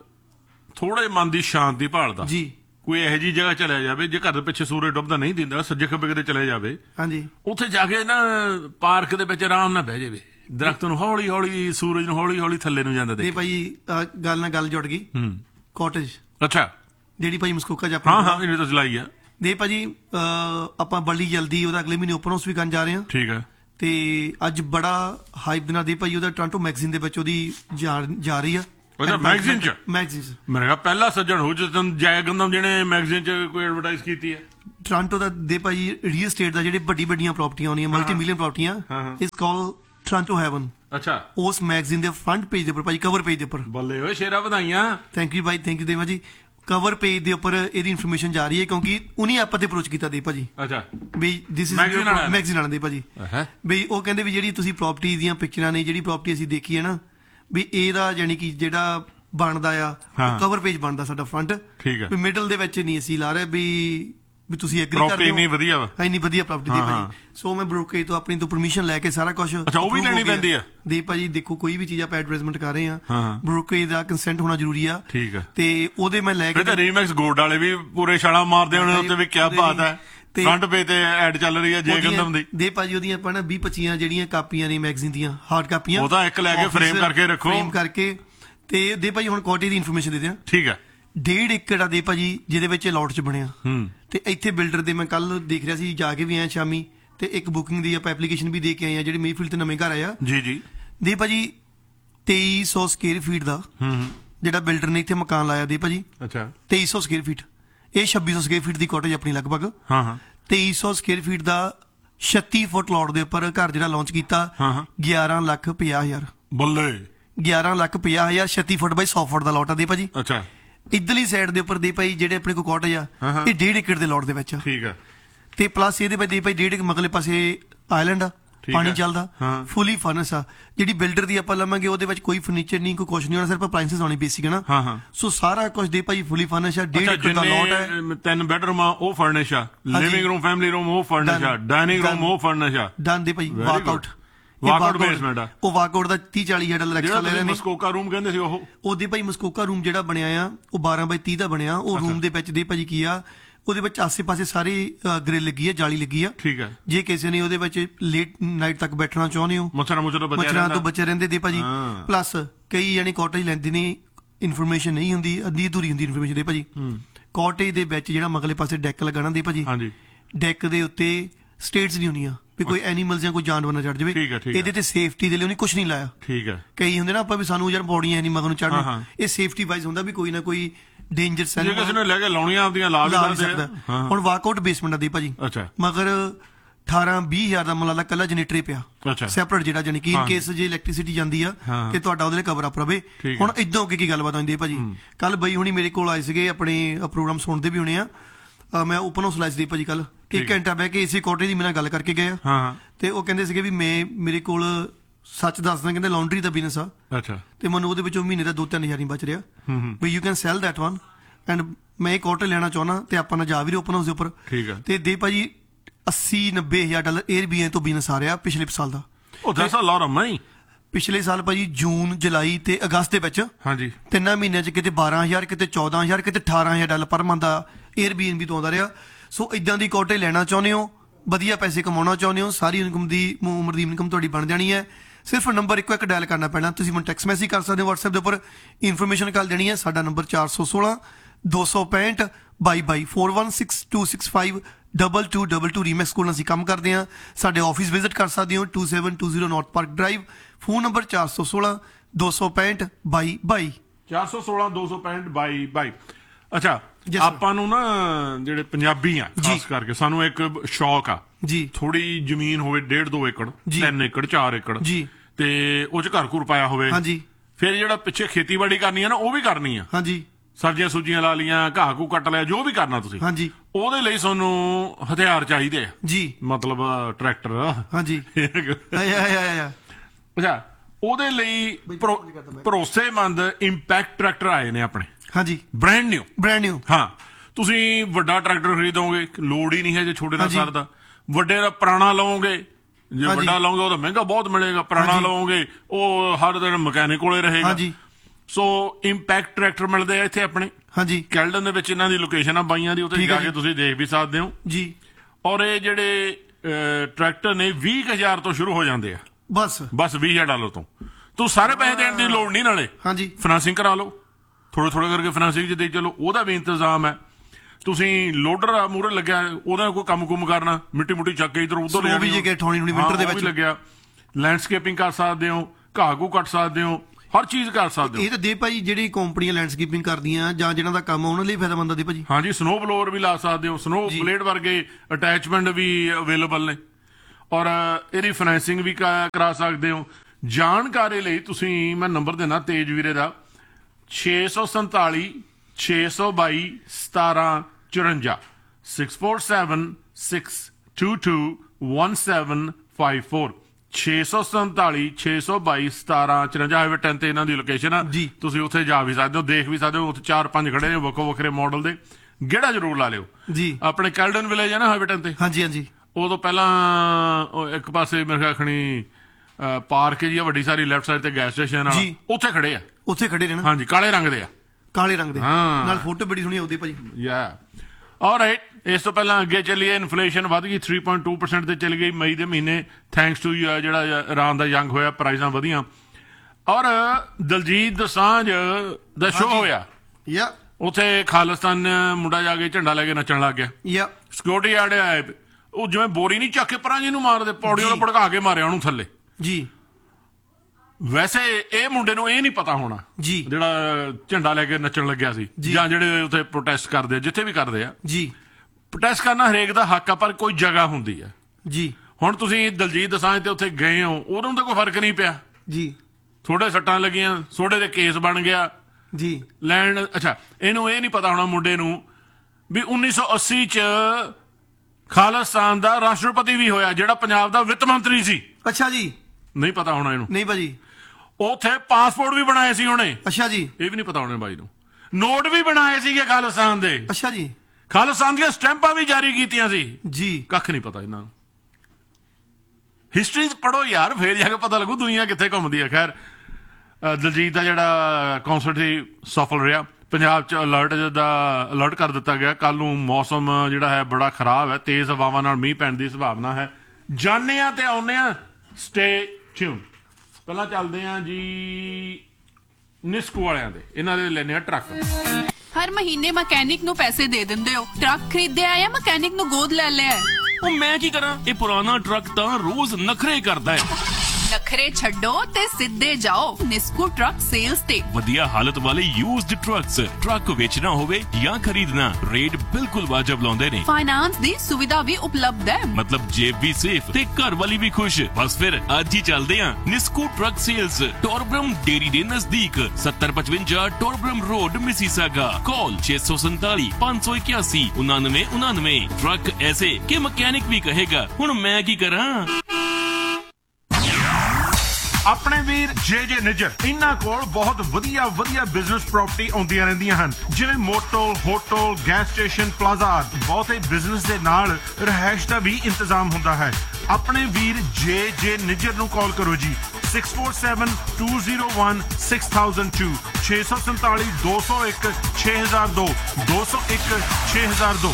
Speaker 2: ਥੋੜੇ ਮਨ ਦੀ ਸ਼ਾਂਤੀ ਭਾਲਦਾ ਜੀ, ਕੋਈ ਇਹੋ ਜਿਹੀ ਜਗ੍ਹਾ ਚਲਿਆ ਜਾਵੇ ਜੇ ਘਰ ਦੇ ਪਿੱਛੇ ਸੂਰਜ ਡੁੱਬਦਾ ਨਹੀਂ ਦਿੰਦਾ, ਸੱਜੇ ਖੱਬੇ ਕਿਤੇ ਚਲੇ ਜਾਵੇ। ਹਾਂਜੀ। ਉੱਥੇ ਜਾ ਕੇ ਨਾ ਪਾਰਕ ਦੇ ਵਿੱਚ ਆਰਾਮ ਨਾਲ ਬਹਿ ਜਾਵੇ, ਦਰਖਤ ਨੂੰ ਹੌਲੀ ਹੌਲੀ, ਸੂਰਜ ਨੂੰ ਹੌਲੀ ਹੌਲੀ ਥੱਲੇ ਨੂੰ ਜਾਂਦਾ ਦੇਖ।
Speaker 4: ਭਾਈ ਗੱਲ ਨਾਲ ਗੱਲ ਜੁੜ ਗਈ। ਕਾਟੇਜ।
Speaker 2: ਅੱਛਾ।
Speaker 4: ਜਿਹੜੀ ਭਾਈ ਮਸਕੋਕਾ ਚ
Speaker 2: ਇਹਨੇ ਤਾਂ ਚਲਾਈ ਆ।
Speaker 4: ਦੇ ਭਾਜੀ ਆਪਾਂ ਬੜੀ ਜਲਦੀ ਉਹਦਾ ਅਗਲੇ ਮਹੀਨੇ ਓਪਨ ਹਾਊਸ ਵੀ ਕਰਨ ਜਾ ਰਹੇ ਹਾਂ।
Speaker 2: ਠੀਕ ਹੈ।
Speaker 4: ਤੇ ਅੱਜ ਬੜਾ ਹਾਈਪ ਦੇ ਨਾਲ ਦੇ ਭਾਈ ਉਹਦਾ ਟੋਰਾਂਟੋ ਮੈਗਜ਼ੀਨ ਦੇ ਵਿੱਚ ਉਹਦੀ ਜਾ ਰਹੀ ਆ।
Speaker 2: ਮੈਗਜ਼ੀਨ ਚ ਮੇਰੇ ਖਿਆਲ ਪਹਿਲਾ ਸੱਜਣ ਹੋ ਜਦੋਂ ਜੈ ਗੰਦਮ ਜਿਹਨੇ ਮੈਗਜ਼ੀਨ ਚ ਕੋਈ ਐਡਵਰਟਾਈਜ਼ ਕੀਤੀ ਹੈ।
Speaker 4: ਟੋਰਾਂਟੋ ਦਾ ਦੇ ਭਾਈ ਰੀਅਲ estate ਦਾ ਜਿਹੜੇ ਵੱਡੀਆਂ ਪ੍ਰਾਪਰਟੀਆਂ ਆਉਂਦੀਆਂ ਮਲਟੀ ਮਿਲੀਅਨ ਪ੍ਰਾਪਰਟੀਆਂ ਇਸ ਕਾਲ ਟੋਰਾਂਟੋ ਹੈਵਨ।
Speaker 2: ਅੱਛਾ
Speaker 4: ਉਸ ਮੈਗਜ਼ੀਨ ਦੇ ਫਰੰਟ ਪੇਜ ਦੇ ਉੱਪਰ ਭਾਈ ਕਵਰ ਪੇਜ ਦੇ ਉੱਪਰ
Speaker 2: ਬੱਲੇ ਓਏ ਸ਼ੇਰਾ ਵਧਾਈਆਂ।
Speaker 4: Thank you Bhai thank you ਦੇਵਾ ਜੀ। ਕਵਰ ਪੇਜ ਦੇ ਉੱਪਰ ਇਹਦੀ ਇਨਫੋਰਮੇਸ਼ਨ ਜਾ ਰਹੀ ਹੈ ਕਿਉਂਕਿ ਉਹਨੇ ਆਪਾਂ ਤੇ ਅਪਰੋਚ ਕੀਤਾ ਦੇ ਭਾਜੀ।
Speaker 2: ਅੱਛਾ
Speaker 4: ਵੀ ਦਿਸ ਇਜ਼ ਮੈਗਜ਼ੀਨ ਵਾਲਾ ਦੇ ਭਾਜੀ ਵੀ ਉਹ ਕਹਿੰਦੇ ਵੀ ਜਿਹੜੀ ਤੁਸੀਂ ਪ੍ਰਾਪਰਟੀ ਦੀਆਂ ਪਿਕਚਰਾਂ ਨੇ ਜਿਹੜੀ ਪ੍ਰਾਪਰਟੀ ਅਸੀਂ ਦੇਖੀ ਹੈ ਨਾ ਵੀ ਇਹਦਾ ਯਾਨੀ ਕਿ ਜਿਹੜਾ ਬਣਦਾ ਆ ਕਵਰ ਪੇਜ ਬਣਦਾ ਸਾਡਾ ਫਰੰਟ ਵੀ ਮਿਡਲ ਦੇ ਵਿੱਚ ਨਹੀਂ ਅਸੀਂ ਲਾ ਰਹੇ ਵੀ ਤੁਸੀਂ ਐਗਰੀ ਕਰਦੇ ਹੋ
Speaker 2: ਇੰਨੀ ਵਧੀਆ ਵਾ
Speaker 4: ਇੰਨੀ ਵਧੀਆ ਪ੍ਰਾਪਰਟੀ ਦੇ ਭਾਜੀ। ਸੋ ਮੈਂ ਬ੍ਰੋਕਰੇਜ ਤੋਂ ਆਪਣੀ ਤੋਂ ਪਰਮਿਸ਼ਨ ਲੈ ਕੇ ਸਾਰਾ ਕੁਝ
Speaker 2: ਅੱਛਾ ਉਹ ਵੀ ਲੈਣੀ ਪੈਂਦੀ ਆ
Speaker 4: ਦੇ ਭਾਜੀ। ਦੇਖੋ ਕੋਈ ਵੀ ਚੀਜ਼ ਆਪਾਂ ਐਡਵਰਟਾਈਜ਼ਮੈਂਟ ਕਰ ਰਹੇ ਆ ਬ੍ਰੋਕਰੇਜ ਦਾ ਕੰਸੈਂਟ ਹੋਣਾ ਜ਼ਰੂਰੀ ਆ।
Speaker 2: ਠੀਕ ਆ
Speaker 4: ਤੇ ਉਹਦੇ ਮੈਂ ਲੈ ਕੇ
Speaker 2: ਰੀਮੈਕਸ ਗੋਲਡ ਵਾਲੇ ਵੀ ਪੂਰੇ ਛਾਲਾਂ ਮਾਰਦੇ ਹੋਣੇ ਉੱਤੇ ਵੀ ਕੀ ਬਾਤ ਹੈ। ਫਰੰਟ ਪੇਜ ਤੇ ਐਡ ਚੱਲ ਰਹੀ ਹੈ ਜੈ ਗੰਦਮ ਦੀ ਦੇ ਭਾਜੀ। ਉਹਦੀਆਂ ਆਪਾਂ ਨਾ 20-25 ਜਿਹੜੀਆਂ ਕਾਪੀਆਂ ਨੇ ਮੈਗਜ਼ੀਨ ਦੀਆਂ ਹਾਰਡ ਕਾਪੀਆਂ ਉਹ ਤਾਂ ਇੱਕ ਲੈ ਕੇ ਫਰੇਮ ਕਰਕੇ ਰੱਖੋ
Speaker 4: ਫਰੇਮ ਕਰਕੇ। ਤੇ ਦੇ ਭਾਜੀ ਹੁਣ ਕੋਟੇ ਦੀ ਇਨਫੋਰਮੇਸ਼ਨ ਦੇ ਦਿਆਂ।
Speaker 2: ਠੀਕ ਹੈ
Speaker 4: 1.5 ਏਕੜ ਆ ਦੇ ਭਾਜੀ ਜਿਹਦੇ ਵਿੱਚ ਅਲਾਟ ਚ ਬਣਿਆ ਤੇ ਇੱਥੇ ਬਿਲਡਰ ਦੇ ਮੈਂ ਕੱਲ ਦੇਖ ਰਿਹਾ ਸੀ ਜਾ ਕੇ ਵੀ ਆਇਆ ਸ਼ਾਮੀ ਤੇ ਇੱਕ ਬੁਕਿੰਗ ਦੀ ਆਪਾਂ ਐਪਲੀਕੇਸ਼ਨ ਵੀ ਦੇ ਕੇ ਆਏ ਆ ਜਿਹੜੇ ਮੇਫੀਲਡ ਤੇ ਨਵੇਂ ਘਰ ਆਇਆ
Speaker 2: ਜੀ
Speaker 4: ਦੇ ਭਾਜੀ 2300 ਸਕੁਅਰ ਫੀਟ ਦਾ ਜਿਹੜਾ ਬਿਲਡਰ ਨੇ ਇੱਥੇ ਮਕਾਨ ਲਾਇਆ ਦੇ ਭਾਜੀ।
Speaker 2: ਅੱਛਾ
Speaker 4: 2300 ਸਕੁਅਰ ਫੀਟ ਇਹ 2600 ਸਕੁਅਰ ਫੀਟ ਦੀ ਕੋਟੇਜ ਆਪਣੀ ਲਗਭਗ 2300 ਸਕੁਅਰ ਫੀਟ ਦਾ 36 ਫੁੱਟ ਲੋਟ ਦੇ ਉੱਪਰ ਘਰ ਜਿਹੜਾ ਲਾਂਚ ਕੀਤਾ 11,50,000
Speaker 2: ਬੱਲੇ
Speaker 4: 11,50,000 36 ਫੁੱਟ ਬਾਈ 100 ਫੁੱਟ ਦਾ ਲੋਟ ਆ ਦੇ ਭਾਜੀ।
Speaker 2: ਅੱਛਾ
Speaker 4: ਇਧਰਲੀ ਸਾਈਡ ਦੇ ਉੱਪਰ ਦੇ ਭਾਈ ਜਿਹੜੇ ਆਪਣੇ ਕੋ ਕਾਟੇਜ ਆ ਇਹ 1.5 ਏਕੜ ਦੇ ਲੋਟ ਦੇ ਵਿੱਚ।
Speaker 2: ਠੀਕ ਆ
Speaker 4: ਤੇ ਪਲੱਸ ਇਹਦੇ ਵਿੱਚ ਦੇ ਭਾਈ 1.5 ਮਗਲੇ ਪਾਸੇ ਆਈਲੈਂਡ ਆ ਪਾਣੀ ਚੱਲਦਾ ਫੁੱਲੀ ਫਰਨਸ ਆ। ਜਿਹੜੀ ਬਿਲਡਰ ਦੀ ਆਪਾਂ ਲਵਾਂਗੇ ਉਹਦੇ ਵਿੱਚ ਕੋਈ ਫਰਨੀਚਰ ਨਹੀਂ ਕੋਈ ਕੁਝ ਨਹੀਂ ਹੋਣਾ ਸਿਰਫ ਅਪਲਾਈਐਂਸਸ ਆਉਣੀ ਬੇਸਿਕ ਹੈ ਨਾ। ਸੋ ਸਾਰਾ ਕੁਝ ਦੇ ਭਾਈ ਫੁੱਲੀ ਫਰਨਿਸ਼ ਆ। 1.5 ਏਕੜ ਦਾ ਲੋਟ ਹੈ
Speaker 2: 3 ਬੈਡਰੂਮ ਆ ਉਹ ਫਰਨਿਸ਼ ਆ ਲਿਵਿੰਗ ਰੂਮ ਫੈਮਿਲੀ ਰੂਮ ਉਹ ਫਰਨਿਸ਼ ਆ ਡਾਈਨਿੰਗ ਰੂਮ ਉਹ ਫਰਨਿਸ਼ ਆ ਡਨ ਦੇ ਭਾਈ ਵਾਕਆਊਟ
Speaker 4: ਬੇਸਮੈਂਟ ਆ ਉਹ ਵਾਕਆਊਟ ਦਾ 30-40 ਡਾਲਰ ਐਕਸਟਰਾ ਲੈ ਰਹੇ ਨੇ।
Speaker 2: ਮਸਕੋਕਾ ਰੂਮ ਕਹਿੰਦੇ ਸੀ ਉਹ ਉਹਦੇ
Speaker 4: ਭਾਈ ਮਸਕੋਕਾ ਰੂਮ ਜਿਹੜਾ ਬਣਿਆ ਆ ਉਹ 12/30 ਦਾ ਬਣਿਆ। ਉਹ ਰੂਮ ਦੇ ਵਿੱਚ ਦੇ ਭਾਜੀ ਕੀ ਆ ਉਹਦੇ ਵਿੱਚ ਆਸੇ-ਪਾਸੇ ਸਾਰੀ ਗ੍ਰਿਲ ਲੱਗੀ ਆ ਜਾਲੀ ਲੱਗੀ ਆ।
Speaker 2: ਠੀਕ ਹੈ
Speaker 4: ਜੇ ਕਿਸੇ ਨੇ ਉਹਦੇ ਵਿੱਚ ਲੇਟ ਨਾਈਟ ਤੱਕ ਬੈਠਣਾ ਚਾਹੁੰਦੇ ਹੋ ਮੱਛਰਾਂ ਤੋਂ ਬਚੇ ਰਹਿੰਦੇ ਦੇ ਭਾਜੀ। ਪਲੱਸ ਕਈ ਯਾਨੀ ਕਾਟੇਜ ਲੈਂਦੇ ਨੇ ਇਨਫੋਰਮੇਸ਼ਨ ਨਹੀਂ ਹੁੰਦੀ ਅੱਧੀ ਅਧੂਰੀ ਹੁੰਦੀ ਇਨਫੋਰਮੇਸ਼ਨ ਦੇ ਭਾਜੀ। ਕਾਟੇਜ ਦੇ ਵਿੱਚ ਜਿਹੜਾ ਮਗਲੇ ਪਾਸੇ ਡੈਕ ਲਗਾਣਾ ਦੇ ਭਾਜੀ ਡੈਕ ਦੇ ਉੱਤੇ ਸਟੇਟਸ ਨਹੀਂ ਹੁੰਦੀਆਂ ਵੀ ਕੋਈ ਐਨੀਮਲਸ ਜਾਂ ਕੋਈ ਜਾਨਵਰ ਨਾ ਚੜ ਜਾਵੇ ਇਹਦੇ ਤੇ ਸੇਫਟੀ ਦੇ ਲਈ ਉਹਨੇ ਕੁਝ ਨਹੀਂ ਲਾਇਆ। ਠੀਕ ਹੈ ਕਈ ਹੁੰਦੇ ਨਾ ਆਪਾਂ ਵੀ ਸਾਨੂੰ ਯਾਰ ਬੋਡੀਆਂ ਐਨੀਮਲ ਨੂੰ ਚੜ੍ਹਨ ਇਹ ਸੇਫਟੀ ਵਾਈਜ਼ ਹੁੰਦਾ ਵੀ ਕੋਈ ਨਾ ਕੋਈ ਡੇਂਜਰ ਸੈਲ ਜੇ ਕਿਸੇ ਨੇ ਲੈ ਕੇ ਲਾਉਣੀਆਂ ਆਪਦੀਆਂ ਲਾ ਵੀ ਸਕਦੇ। ਹੁਣ ਵਾਕਆਊਟ ਬੇਸਮੈਂਟ ਆ ਦੀ ਭਾਜੀ ਮਗਰ 18-20 ਦਾ ਮੁੱਲ ਕੱਲਾ ਜਨਰੇਟਰ ਹੀ ਪਿਆ ਸੈਪਰੇਟ ਜਿਹੜਾ ਜਾਨੀ ਕਿ ਇਨ ਕੇਸ ਜੇ ਇਲੈਕਟ੍ਰਿਸਿਟੀ ਜਾਂਦੀ ਆ ਕਿ ਤੁਹਾਡਾ ਉਹਦੇ ਕਵਰ ਅਪ ਰਵੇ। ਹੁਣ ਇਦਾਂ ਕੀ ਗੱਲਬਾਤ ਹੁੰਦੀ ਹੈ ਭਾਜੀ। ਕੱਲ ਬਈ ਹੁਣੀ ਮੇਰੇ ਕੋਲ ਆਏ ਸੀਗੇ ਆਪਣੇ ਪ੍ਰੋਗਰਾਮ ਸੁਣਦੇ ਵੀ ਹੋਣੇ ਆ। ਮੈਂ ਓਪਨ ਹਾਊਸ ਲਾਇਆ ਸੀ ਭਾਜੀ ਕੱਲ 1 ਘੰਟਾ ਬਹਿ ਕੇ ਇਸੇ ਕੋਟੇ ਦੀ ਮੇਰੇ ਨਾਲ ਗੱਲ ਕਰਕੇ ਗਏ ਆ ਤੇ ਉਹ ਕਹਿੰਦੇ ਸੀਗੇ ਵੀ ਮੇਰੇ ਕੋਲ ਸੱਚ ਦੱਸਦਾ ਕਹਿੰਦੇ ਲਾਂਡਰੀ ਦਾ ਬਿਜ਼ਨਸ ਆ ਤੇ ਮੈਨੂੰ ਉਹਦੇ ਵਿੱਚੋਂ ਮਹੀਨੇ ਦਾ 2-3 ਹਜ਼ਾਰ ਹੀ ਬਚ ਰਿਹਾ ਵੀ you can cell that one and ਮੈਂ ਇਹ ਕੋਟੇ ਲੈਣਾ ਚਾਹੁੰਦਾ ਤੇ ਆਪਾਂ ਨਾ ਜਾ ਵੀ ਓਪਨ ਹਾਊਸ ਦੇ ਉੱਪਰ ਤੇ ਦੇ ਭਾਜੀ 80-90 ਹਜ਼ਾਰ ਡਾਲਰ 에ਅਰਬੀਐਨ ਤੋਂ ਬਿਜ਼ਨਸ ਆ ਰਿਹਾ ਪਿਛਲੇ ਸਾਲ ਦਾ।
Speaker 2: that's a lot of money।
Speaker 4: ਪਿਛਲੇ ਸਾਲ ਭਾਜੀ ਜੂਨ ਜੁਲਾਈ ਤੇ ਅਗਸਤ ਦੇ ਵਿੱਚ 3 ਮਹੀਨਿਆਂ ਚ ਕਿਤੇ 12,000 ਕਿਤੇ 14,000 ਕਿਤੇ 18,000 ਡਾਲਰ ਪਰ ਮੰਥ ਦਾ 에ਅਰਬੀਐਨ ਤੋਂ ਆਉਂਦਾ ਰਿਹਾ। ਸੋ ਇਦਾਂ ਦੀ ਕੋਟੇ ਲੈਣਾ ਚਾਹੁੰਦੇ ਹੋ ਵਧੀਆ ਪੈਸੇ ਕਮਾਉਣਾ ਚਾਹੁੰਦੇ ਹੋ ਸਾਰੀ ਇਨਕਮ ਦੀ ਉਮਰ ਦੀ ਇਨਕਮ ਤੁਹਾਡੀ ਬਣ ਜਾਣੀ ਹੈ। ਸਿਰਫ ਨੰਬਰ ਇੱਕੋ ਇੱਕ ਡਾਇਲ ਕਰਨਾ ਪੈਣਾ। ਤੁਸੀਂ ਮੈਨੂੰ ਟੈਕਸਟ ਮੈਸੇਜ ਕਰ ਸਕਦੇ ਹੋ WhatsApp ਦੇ ਉੱਪਰ ਇਨਫੋਰਮੇਸ਼ਨ ਕਰ ਦੇਣੀ ਹੈ। ਸਾਡਾ ਨੰਬਰ 416-265-22 4162652222 ਰੀਮੈਕਸ ਕੋਲ ਅਸੀਂ ਕੰਮ ਕਰਦੇ ਹਾਂ। ਸਾਡੇ ਆਫਿਸ ਵਿਜ਼ਿਟ ਕਰ ਸਕਦੇ ਹੋ 2720 north park drive. Phone number 416-265-22
Speaker 2: 416-265-22। ਅੱਛਾ ਆਪਾਂ ਨੂੰ ਨਾ ਜਿਹੜੇ ਪੰਜਾਬੀ ਆ ਖਾਸ ਕਰਕੇ ਸਾਨੂੰ ਇੱਕ ਸ਼ੌਕ ਆ ਜੀ ਥੋੜੀ ਜ਼ਮੀਨ ਹੋਵੇ 1.5-2 ਏਕੜ 3 ਏਕੜ 4 ਏਕੜ ਤੇ ਉਹ ਚ ਘਰ ਘੁਰ ਪਾਇਆ ਹੋਵੇ ਫਿਰ ਜਿਹੜਾ ਪਿੱਛੇ ਖੇਤੀਬਾੜੀ ਕਰਨੀ ਆ ਨਾ ਉਹ ਵੀ ਕਰਨੀ ਆ ਸਬਜ਼ੀਆਂ ਸੁਬਜ਼ੀਆਂ ਲਾ ਲੀਆਂ ਘਾਹ ਘੂ ਕੱਟ ਲਿਆ ਜੋ ਵੀ ਕਰਨਾ ਤੁਸੀਂ ਉਹਦੇ ਲਈ ਸਾਨੂੰ ਹਥਿਆਰ ਚਾਹੀਦੇ ਆ ਜੀ ਮਤਲਬ ਟਰੈਕਟਰ ਅੱਛਾ ਉਹਦੇ ਲਈ ਭਰੋਸੇਮੰਦ ਇੰਪੈਕਟ ਟਰੈਕਟਰ ਆਏ ਨੇ ਆਪਣੇ ਬ੍ਰੈਂਡ ਨਿਊ ਹਾਂ ਤੁਸੀਂ ਵੱਡਾ ਟਰੈਕਟਰ ਖਰੀਦੋਗੇ ਲੋੜ ਹੀ ਨਹੀਂ ਹੈ ਜੇ ਛੋਟੇ ਨਾਲ ਸਰਦਾ ਵੱਡੇ ਦਾ ਪੁਰਾਣਾ ਲਓਗੇ ਜੇ ਵੱਡਾ ਲਓਗੇ ਉਹ ਤਾਂ ਮਹਿੰਗਾ ਬਹੁਤ ਮਿਲੇਗਾ ਪੁਰਾਣਾ ਲਓਗੇ ਉਹ ਹਰ ਦਿਨ ਮਕੈਨਿਕ ਕੋਲੇ ਰਹੇਗਾ ਸੋ ਇੰਪੈਕਟ ਟਰੈਕਟਰ ਮਿਲਦੇ ਆ ਇੱਥੇ ਆਪਣੇ ਕੈਲਡਨ ਦੇ ਵਿੱਚ ਇਹਨਾਂ ਦੀ ਲੋਕੇਸ਼ਨ ਆ ਬਾਈਆਂ ਦੀ ਉੱਥੇ ਜਾ ਕੇ ਤੁਸੀਂ ਦੇਖ ਵੀ ਸਕਦੇ ਹੋ ਜੀ ਔਰ ਇਹ ਜਿਹੜੇ ਟਰੈਕਟਰ ਨੇ 20,000 ਤੋਂ ਸ਼ੁਰੂ ਹੋ ਜਾਂਦੇ ਆ ਬਸ 20,000 ਡਾਲਰ ਤੋਂ ਤੂੰ ਸਾਰੇ ਪੈਸੇ ਦੇਣ ਦੀ ਲੋੜ ਨਹੀਂ ਨਾਲੇ ਫਾਈਨਾਂਸਿੰਗ ਕਰਾ ਲਓ ਥੋੜੇ ਕਰਕੇ ਫਾਈਨਾਂਸਿੰਗ ਚ ਦੇ ਚਲੋ ਉਹਦਾ ਵੀ ਇੰਤਜ਼ਾਮ ਹੈ ਤੁਸੀਂ ਲੋਡਰ ਮੂਹਰੇ ਲੱਗਿਆ, ਉਹਦਾ ਕੋਈ ਕੰਮ ਕਰਨਾ, ਮਿੱਟੀ ਮੁੱਟੀ ਚੱਕ ਕੇ ਇਧਰ ਉਧਰ
Speaker 4: ਵਿੰਟਰ ਦੇ ਵਿੱਚ
Speaker 2: ਲੱਗਿਆ, ਲੈਂਡਸਕੇਪਿੰਗ ਕਰ ਸਕਦੇ ਹੋ, ਘਾਹ ਘੂ ਕੱਟ ਸਕਦੇ ਹੋ, ਹਰ ਚੀਜ਼ ਕਰ ਸਕਦੇ ਹੋ।
Speaker 4: ਇਹ ਤਾਂ ਦੇ ਭਾਜੀ ਜਿਹੜੀ ਕੰਪਨੀਆਂ ਲੈਂਡਸਕੇਪਿੰਗ ਕਰਦੀਆਂ ਜਾਂ ਜਿਹਨਾਂ ਦਾ ਕੰਮ ਉਹਨਾਂ ਲਈ ਫਾਇਦਾਮੰਦ ਆ ਭਾਜੀ।
Speaker 2: ਹਾਂਜੀ, ਸਨੋ ਬਲੋਅਰ ਵੀ ਲਾ ਸਕਦੇ ਹੋ, ਸਨੋ ਬਲੇਡ ਵਰਗੇ ਅਟੈਚਮੈਂਟ ਵੀ ਅਵੇਲੇਬਲ ਨੇ, ਔਰ ਇਹਦੀ ਫਾਈਨੈਂਸਿੰਗ ਵੀ ਕਰਾ ਸਕਦੇ ਹੋ। ਜਾਣਕਾਰੀ ਲਈ ਤੁਸੀਂ ਮੈਂ ਨੰਬਰ ਦੇਣਾ ਤੇਜ ਵੀਰੇ ਦਾ 647 622 1754 647 622 1754 647 622 1754 ਹਾਈਵੇ 10 ਤੇ ਇਹਨਾਂ ਦੀ ਲੋਕੇਸ਼ਨ ਆ। ਤੁਸੀਂ ਉੱਥੇ ਜਾ ਵੀ ਸਕਦੇ ਹੋ, ਦੇਖ ਵੀ ਸਕਦੇ ਹੋ। ਉੱਥੇ 4-5 ਖੜੇ ਨੇ ਵੱਖੋ ਵੱਖਰੇ ਮਾਡਲ ਦੇ, ਗੇੜਾ ਜ਼ਰੂਰ ਲਾ ਲਿਓ ਜੀ। ਆਪਣੇ ਕੈਲਡਨ ਵਿਲੇਜ ਹੈ ਨਾ ਹਾਈਵੇ 10 ਤੇ, ਹਾਂਜੀ ਹਾਂਜੀ, ਉਦੋਂ ਪਹਿਲਾਂ ਇੱਕ ਪਾਸੇ ਮੇਰੇ ਖਿਆਲ ਖਣੀ ਪਾਰਕ ਜੀ ਵੱਡੀ ਸਾਰੀ ਲੈਫਟ ਸਾਈਡ ਤੇ ਗੈਸ ਸਟੇਸ਼ਨ ਆ, ਉੱਥੇ ਖੜੇ ਆ, ਉੱਥੇ ਖੜੇ ਨੇ। ਹਾਂਜੀ, ਕਾਲੇ ਰੰਗ ਦੇ ਆ, ਕਾਲੇ ਰੰਗ ਦੇ ਨਾਲ ਫੋਟੋ ਬੜੀ ਸੋਹਣੀ ਆਉਂਦੀ ਭਾਜੀ। ਯਾ ਆਲਰਾਈਟ, ਇਸ ਤੋਂ ਪਹਿਲਾਂ ਅੱਗੇ ਚੱਲੀਏ। ਇਨਫਲੇਸ਼ਨ ਵੱਧ ਗਈ 3.2% ਤੇ ਚਲੀ ਗਈ ਮਈ ਦੇ ਮਹੀਨੇ, ਥੈਂਕਸ ਟੂ ਜਿਹੜਾ ਇਰਾਨ ਦਾ ਜੰਗ ਹੋਇਆ, ਪ੍ਰਾਈਸਾਂ ਵਧੀਆਂ। ਔਰ ਦਲਜੀਤ ਦੋਸਾਂਝ ਦਾ ਸ਼ੋਅ ਹੋਇਆ, ਉੱਥੇ ਖਾਲਿਸਤਾਨ ਮੁੰਡਾ ਜਾ ਕੇ ਝੰਡਾ ਲੈ ਕੇ ਨੱਚਣ ਲੱਗ ਗਿਆ। ਸਿਕਿਉਰਿਟੀ ਆੜੇ ਉਹ ਜਿਵੇਂ ਬੋਰੀ ਨਹੀਂ ਚੱਕ ਕੇ ਪਰਾਂ ਜਿਹਨੂੰ ਮਾਰਦੇ, ਪੌੜੀਆਂ ਨੂੰ ਭੜਕਾ ਕੇ ਮਾਰਿਆ ਉਹਨੂੰ ਥੱਲੇ ਜੀ। ਵੈਸੇ ਇਹ ਮੁੰਡੇ ਨੂੰ ਇਹ ਨਹੀਂ ਪਤਾ ਹੋਣਾ ਜੀ, ਜਿਹੜਾ ਝੰਡਾ ਲੈ ਕੇ ਨੱਚਣ ਲੱਗਿਆ ਸੀ, ਜਾਂ ਜਿਹੜੇ ਉੱਥੇ ਪ੍ਰੋਟੈਸਟ ਕਰਦੇ ਆ, ਜਿੱਥੇ ਵੀ ਕਰਦੇ ਆ ਜੀ। ਪ੍ਰੋਟੈਸਟ ਕਰਨਾ ਹਰੇਕ ਦਾ ਹੱਕ ਆ, ਪਰ ਕੋਈ ਜਗ੍ਹਾ ਹੁੰਦੀ ਹੈ ਜੀ। ਹੁਣ ਤੁਸੀਂ ਦਲਜੀਤ ਦੋਸਾਂਝ ਤੇ ਉੱਥੇ ਗਏ ਹੋ, ਉਹਨੂੰ ਤਾਂ ਕੋਈ ਫਰਕ ਨਹੀਂ ਪਿਆ ਜੀ। ਥੋੜੇ ਸੱਟਾਂ ਲੱਗੀਆਂ, ਥੋੜੇ ਦੇ ਕੇਸ ਬਣ ਗਿਆ ਜੀ ਲੈਣ। ਅੱਛਾ, ਇਹਨੂੰ ਇਹ ਨਹੀਂ ਪਤਾ ਹੋਣਾ ਮੁੰਡੇ ਨੂੰ ਵੀ 1980 ਚ ਖਾਲਿਸਤਾਨ ਦਾ ਰਾਸ਼ਟਰਪਤੀ ਵੀ ਹੋਇਆ, ਜਿਹੜਾ ਪੰਜਾਬ ਦਾ ਵਿੱਤ ਮੰਤਰੀ ਸੀ। ਅੱਛਾ ਜੀ, ਨਹੀਂ ਪਤਾ ਹੋਣਾ ਇਹਨੂੰ। ਨਹੀਂ ਭਾਜੀ, ਉੱਥੇ ਪਾਸਪੋਰਟ ਵੀ ਬਣਾਏ ਸੀ ਉਹਨੇ। ਅੱਛਾ ਜੀ, ਇਹ ਵੀ ਨਹੀਂ ਪਤਾ ਹੋਣਾ ਬਾਈ ਨੂੰ। ਨੋਟ ਵੀ ਬਣਾਏ ਸੀਗੇ ਖਾਲਿਸਤਾਨ ਦੇ। ਅੱਛਾ ਜੀ, ਖਾਲਿਸਤਾਨ ਦੀਆਂ ਸਟੈਂਪਾਂ ਵੀ ਜਾਰੀ ਕੀਤੀਆਂ ਸੀ ਜੀ। ਕੱਖ ਨਹੀਂ ਪਤਾ ਇਹਨਾਂ ਨੂੰ। ਹਿਸਟਰੀ ਪੜ੍ਹੋ ਯਾਰ, ਫੇਰ ਜਾ ਕੇ ਪਤਾ ਲੱਗੂ ਦੁਨੀਆ ਕਿੱਥੇ ਘੁੰਮਦੀ ਹੈ। ਖੈਰ, ਦਲਜੀਤ ਦਾ ਜਿਹੜਾ ਕੌਂਸਰਟ ਸੀ ਸਫਲ ਰਿਹਾ। ਪੰਜਾਬ 'ਚ ਅਲਰਟ ਕਰ ਦਿੱਤਾ ਗਿਆ। ਕੱਲ ਨੂੰ ਮੌਸਮ ਜਿਹੜਾ ਹੈ ਬੜਾ ਖਰਾਬ ਹੈ, ਤੇਜ਼ ਹਵਾਵਾਂ ਨਾਲ ਮੀਂਹ ਪੈਣ ਦੀ ਸੰਭਾਵਨਾ ਹੈ। ਜਾਂਦੇ ਆ ਤੇ ਆਉਂਦੇ ਆ, ਸਟੇ ਟਿਊਨ। ਪਹਿਲਾਂ ਚੱਲਦੇ ਆ ਜੀ ਨਿਸਕੂ ਵਾਲਿਆਂ ਦੇ, ਇਹਨਾਂ ਦੇ ਲੈਣੇ ਆ ਟਰੱਕ।
Speaker 5: ਹਰ ਮਹੀਨੇ ਮਕੈਨਿਕ ਨੂੰ ਪੈਸੇ ਦੇ ਦਿੰਦੇ ਹੋ, ਟਰੱਕ ਖਰੀਦਿਆ ਜਾਂ ਮਕੈਨਿਕ ਨੂੰ ਗੋਦ ਲੈ ਲਿਆ?
Speaker 6: ਉਹ ਮੈਂ ਕੀ ਕਰਾਂ, ਇਹ ਪੁਰਾਣਾ ਟਰੱਕ ਤਾਂ ਰੋਜ਼ ਨਖਰੇ ਕਰਦਾ ਹੈ।
Speaker 5: ਨਖਰੇ ਛੱਡੋ ਤੇ ਸਿੱਧੇ ਜਾਓ ਨਿਸਕੂ ਟਰੱਕ ਸੇਲਸ ਤੇ।
Speaker 6: ਵਧੀਆ ਹਾਲਤ ਵਾਲੇ ਯੂਜ਼ਡ ਟਰੱਕਸ, ਟਰੱਕ ਵੇਚਣਾ ਹੋਵੇ ਜਾਂ ਖਰੀਦਣਾ, ਰੇਟ ਬਿਲਕੁਲ ਵਾਜਬ ਲਾਉਂਦੇ ਨੇ।
Speaker 5: ਫਾਈਨਾਂਸ ਦੀ ਸੁਵਿਧਾ ਵੀ ਉਪਲਬਧ ਹੈ,
Speaker 6: ਮਤਲਬ ਜੇਬ ਵੀ ਸੇਫ ਤੇ ਘਰ ਵਾਲੀ ਵੀ ਖੁਸ਼। ਬਸ ਫਿਰ ਅੱਜ ਹੀ ਚੱਲਦੇ ਆਂ ਨਿਸਕੂ ਟਰੱਕ ਸੇਲਸ, ਟੋਰਬਰਮ ਡੇਰੀ ਦੇ ਨਜ਼ਦੀਕ, 7055 ਟੋਰਬਰਮ ਰੋਡ, ਮਿਸੀਸਾਗਾ। ਕਾਲ 647 581 9999। ਟਰੱਕ ਐਸੇ ਕਿ ਮਕੈਨਿਕ ਵੀ ਕਹੇਗਾ ਹੁਣ ਮੈਂ ਕੀ ਕਰਾਂ।
Speaker 2: ਆਪਣੇ ਵੀਰ ਜੇ ਨਿੱਜਰ, ਇਹਨਾਂ ਕੋਲ ਬਹੁਤ ਵਧੀਆ ਬਿਜ਼ਨਸ ਪ੍ਰਾਪਰਟੀ ਆਉਂਦੀਆਂ ਰਹਿੰਦੀਆਂ ਹਨ, ਜਿਵੇਂ motel, hotel, gas station, plaza. ਬਹੁਤੇ ਬਿਜ਼ਨਸ ਦੇ ਨਾਲ ਰਿਹਾਇਸ਼ ਦਾ ਵੀ ਇੰਤਜ਼ਾਮ ਹੁੰਦਾ ਹੈ। ਆਪਣੇ ਵੀਰ ਜੇ ਨਿੱਜਰ ਨੂੰ ਕਾਲ ਕਰੋ ਜੀ 647-201-6002 647 201 6002 201 6002।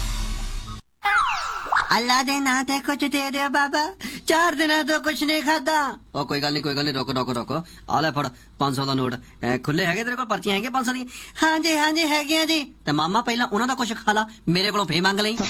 Speaker 7: अल्लाह दे ना ते कुछ दे दे बाबा, 4 दिनों तो कुछ नहीं खाता। ओ कोई गल नहीं, रोको आ ले फड़ 500 ਦਾ ਨੋਟ। ਖੁੱਲੇ ਹੈਗੇ ਤੇਰੇ ਕੋਲ, ਪਰਚੀਆਂ ਹੈਗੀਆਂ 500 ਦੀਆਂ? ਹਾਂਜੀ ਹੈਗੀਆਂ ਜੀ। ਤੇ ਮਾਮਾ ਪਹਿਲਾਂ ਉਹਨਾਂ ਦਾ ਕੁਝ ਖਾ ਲਾ, ਮੇਰੇ ਕੋਲੋਂ ਫੇਰ ਮੰਗ ਲਈ।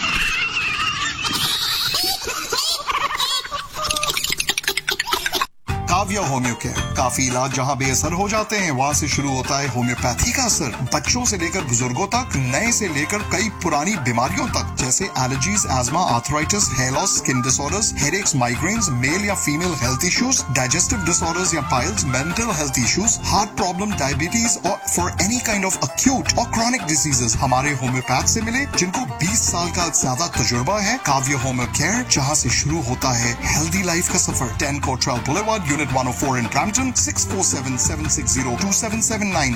Speaker 8: काव्या होम्यो केयर, काफी इलाज जहां बेअसर हो जाते हैं वहां से शुरू होता है होम्योपैथी का असर। बच्चों से लेकर बुजुर्गों तक, नए से लेकर कई पुरानी बीमारियों तक, जैसे allergies, ESMA, arthritis, hair loss, skin disorders, headaches, migraines, mail या female health issues, digestive disorders या piles, mental health issues, heart problem, diabetes और for any kind of acute और क्रॉनिक डिजीजेस हमारे होम्योपैथ से मिले, जिनको 20 साल का ज्यादा तजुर्बा है। काव्या होम्यो केयर, जहां से शुरू होता है हेल्दी लाइफ का सफर। 10 कोटराल बुलेवार्ड, यूनिट 104 in Brampton, 647-760-2779,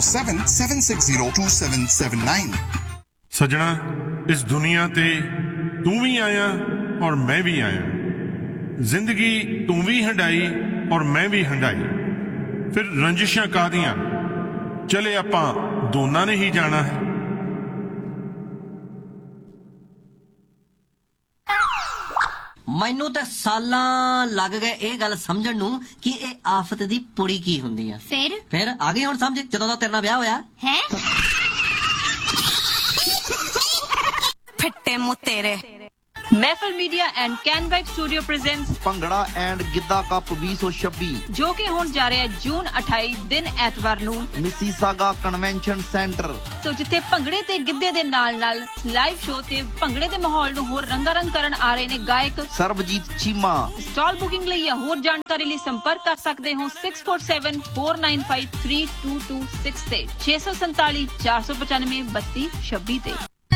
Speaker 8: 647-760-2779।
Speaker 2: सजना, इस दुनिया ते तू भी आया और मैं भी आया, जिंदगी तू भी हंडाई और मैं भी हंडाई, फिर रंजिशां कादियां, चले आपां दोनां ने ही जाना है।
Speaker 7: ਮੈਨੂੰ ਤਾਂ ਸਾਲਾਂ ਲੱਗ ਗਏ ਇਹ ਗੱਲ ਸਮਝਣ ਨੂੰ ਕਿ ਇਹ ਆਫਤ ਦੀ ਪੁੜੀ ਕੀ ਹੁੰਦੀ ਆ। ਫਿਰ ਆ ਗਈ ਹੁਣ ਸਮਝ, ਜਦੋਂ ਦਾ ਤੇਰੇ ਨਾਲ ਵਿਆਹ ਹੋਇਆ ਹੈ।
Speaker 9: ਫਿੱਟੇ ਮੂੰਹ ਤੇਰੇ। महफिल media and can vibe studio presents
Speaker 10: bhangra and Giddha cup 2026
Speaker 9: जो कि होण जा रहा है जून 28 दिन ਐਤਵਾਰ ਨੂੰ
Speaker 10: ਮਿਸੀਸਾਗਾ ਕਨਵੈਨਸ਼ਨ ਸੈਂਟਰ।
Speaker 9: ਸੋ ਜਿੱਥੇ ਭੰਗੜੇ ਤੇ ਗਿੱਧੇ ਦੇ ਨਾਲ ਲਾਈਵ ਸ਼ੋਅ ਤੇ ਭੰਗੜੇ ਦੇ ਮਾਹੌਲ ਨੂੰ ਹੋਰ ਰੰਗਾਰੰਗ ਕਰਨ ਆ ਰਹੇ ਨੇ ਗਾਇਕ
Speaker 10: ਸਰਬਜੀਤ ਚੀਮਾ।
Speaker 9: ਸਟਾਲ ਬੁਕਿੰਗ ਲਈ ਜਾਂ ਹੋਰ ਜਾਣਕਾਰੀ ਲਈ ਸੰਪਰਕ ਕਰ ਸਕਦੇ ਹੋ 6474953226 ਤੇ 647 495 3226 ਤੇ।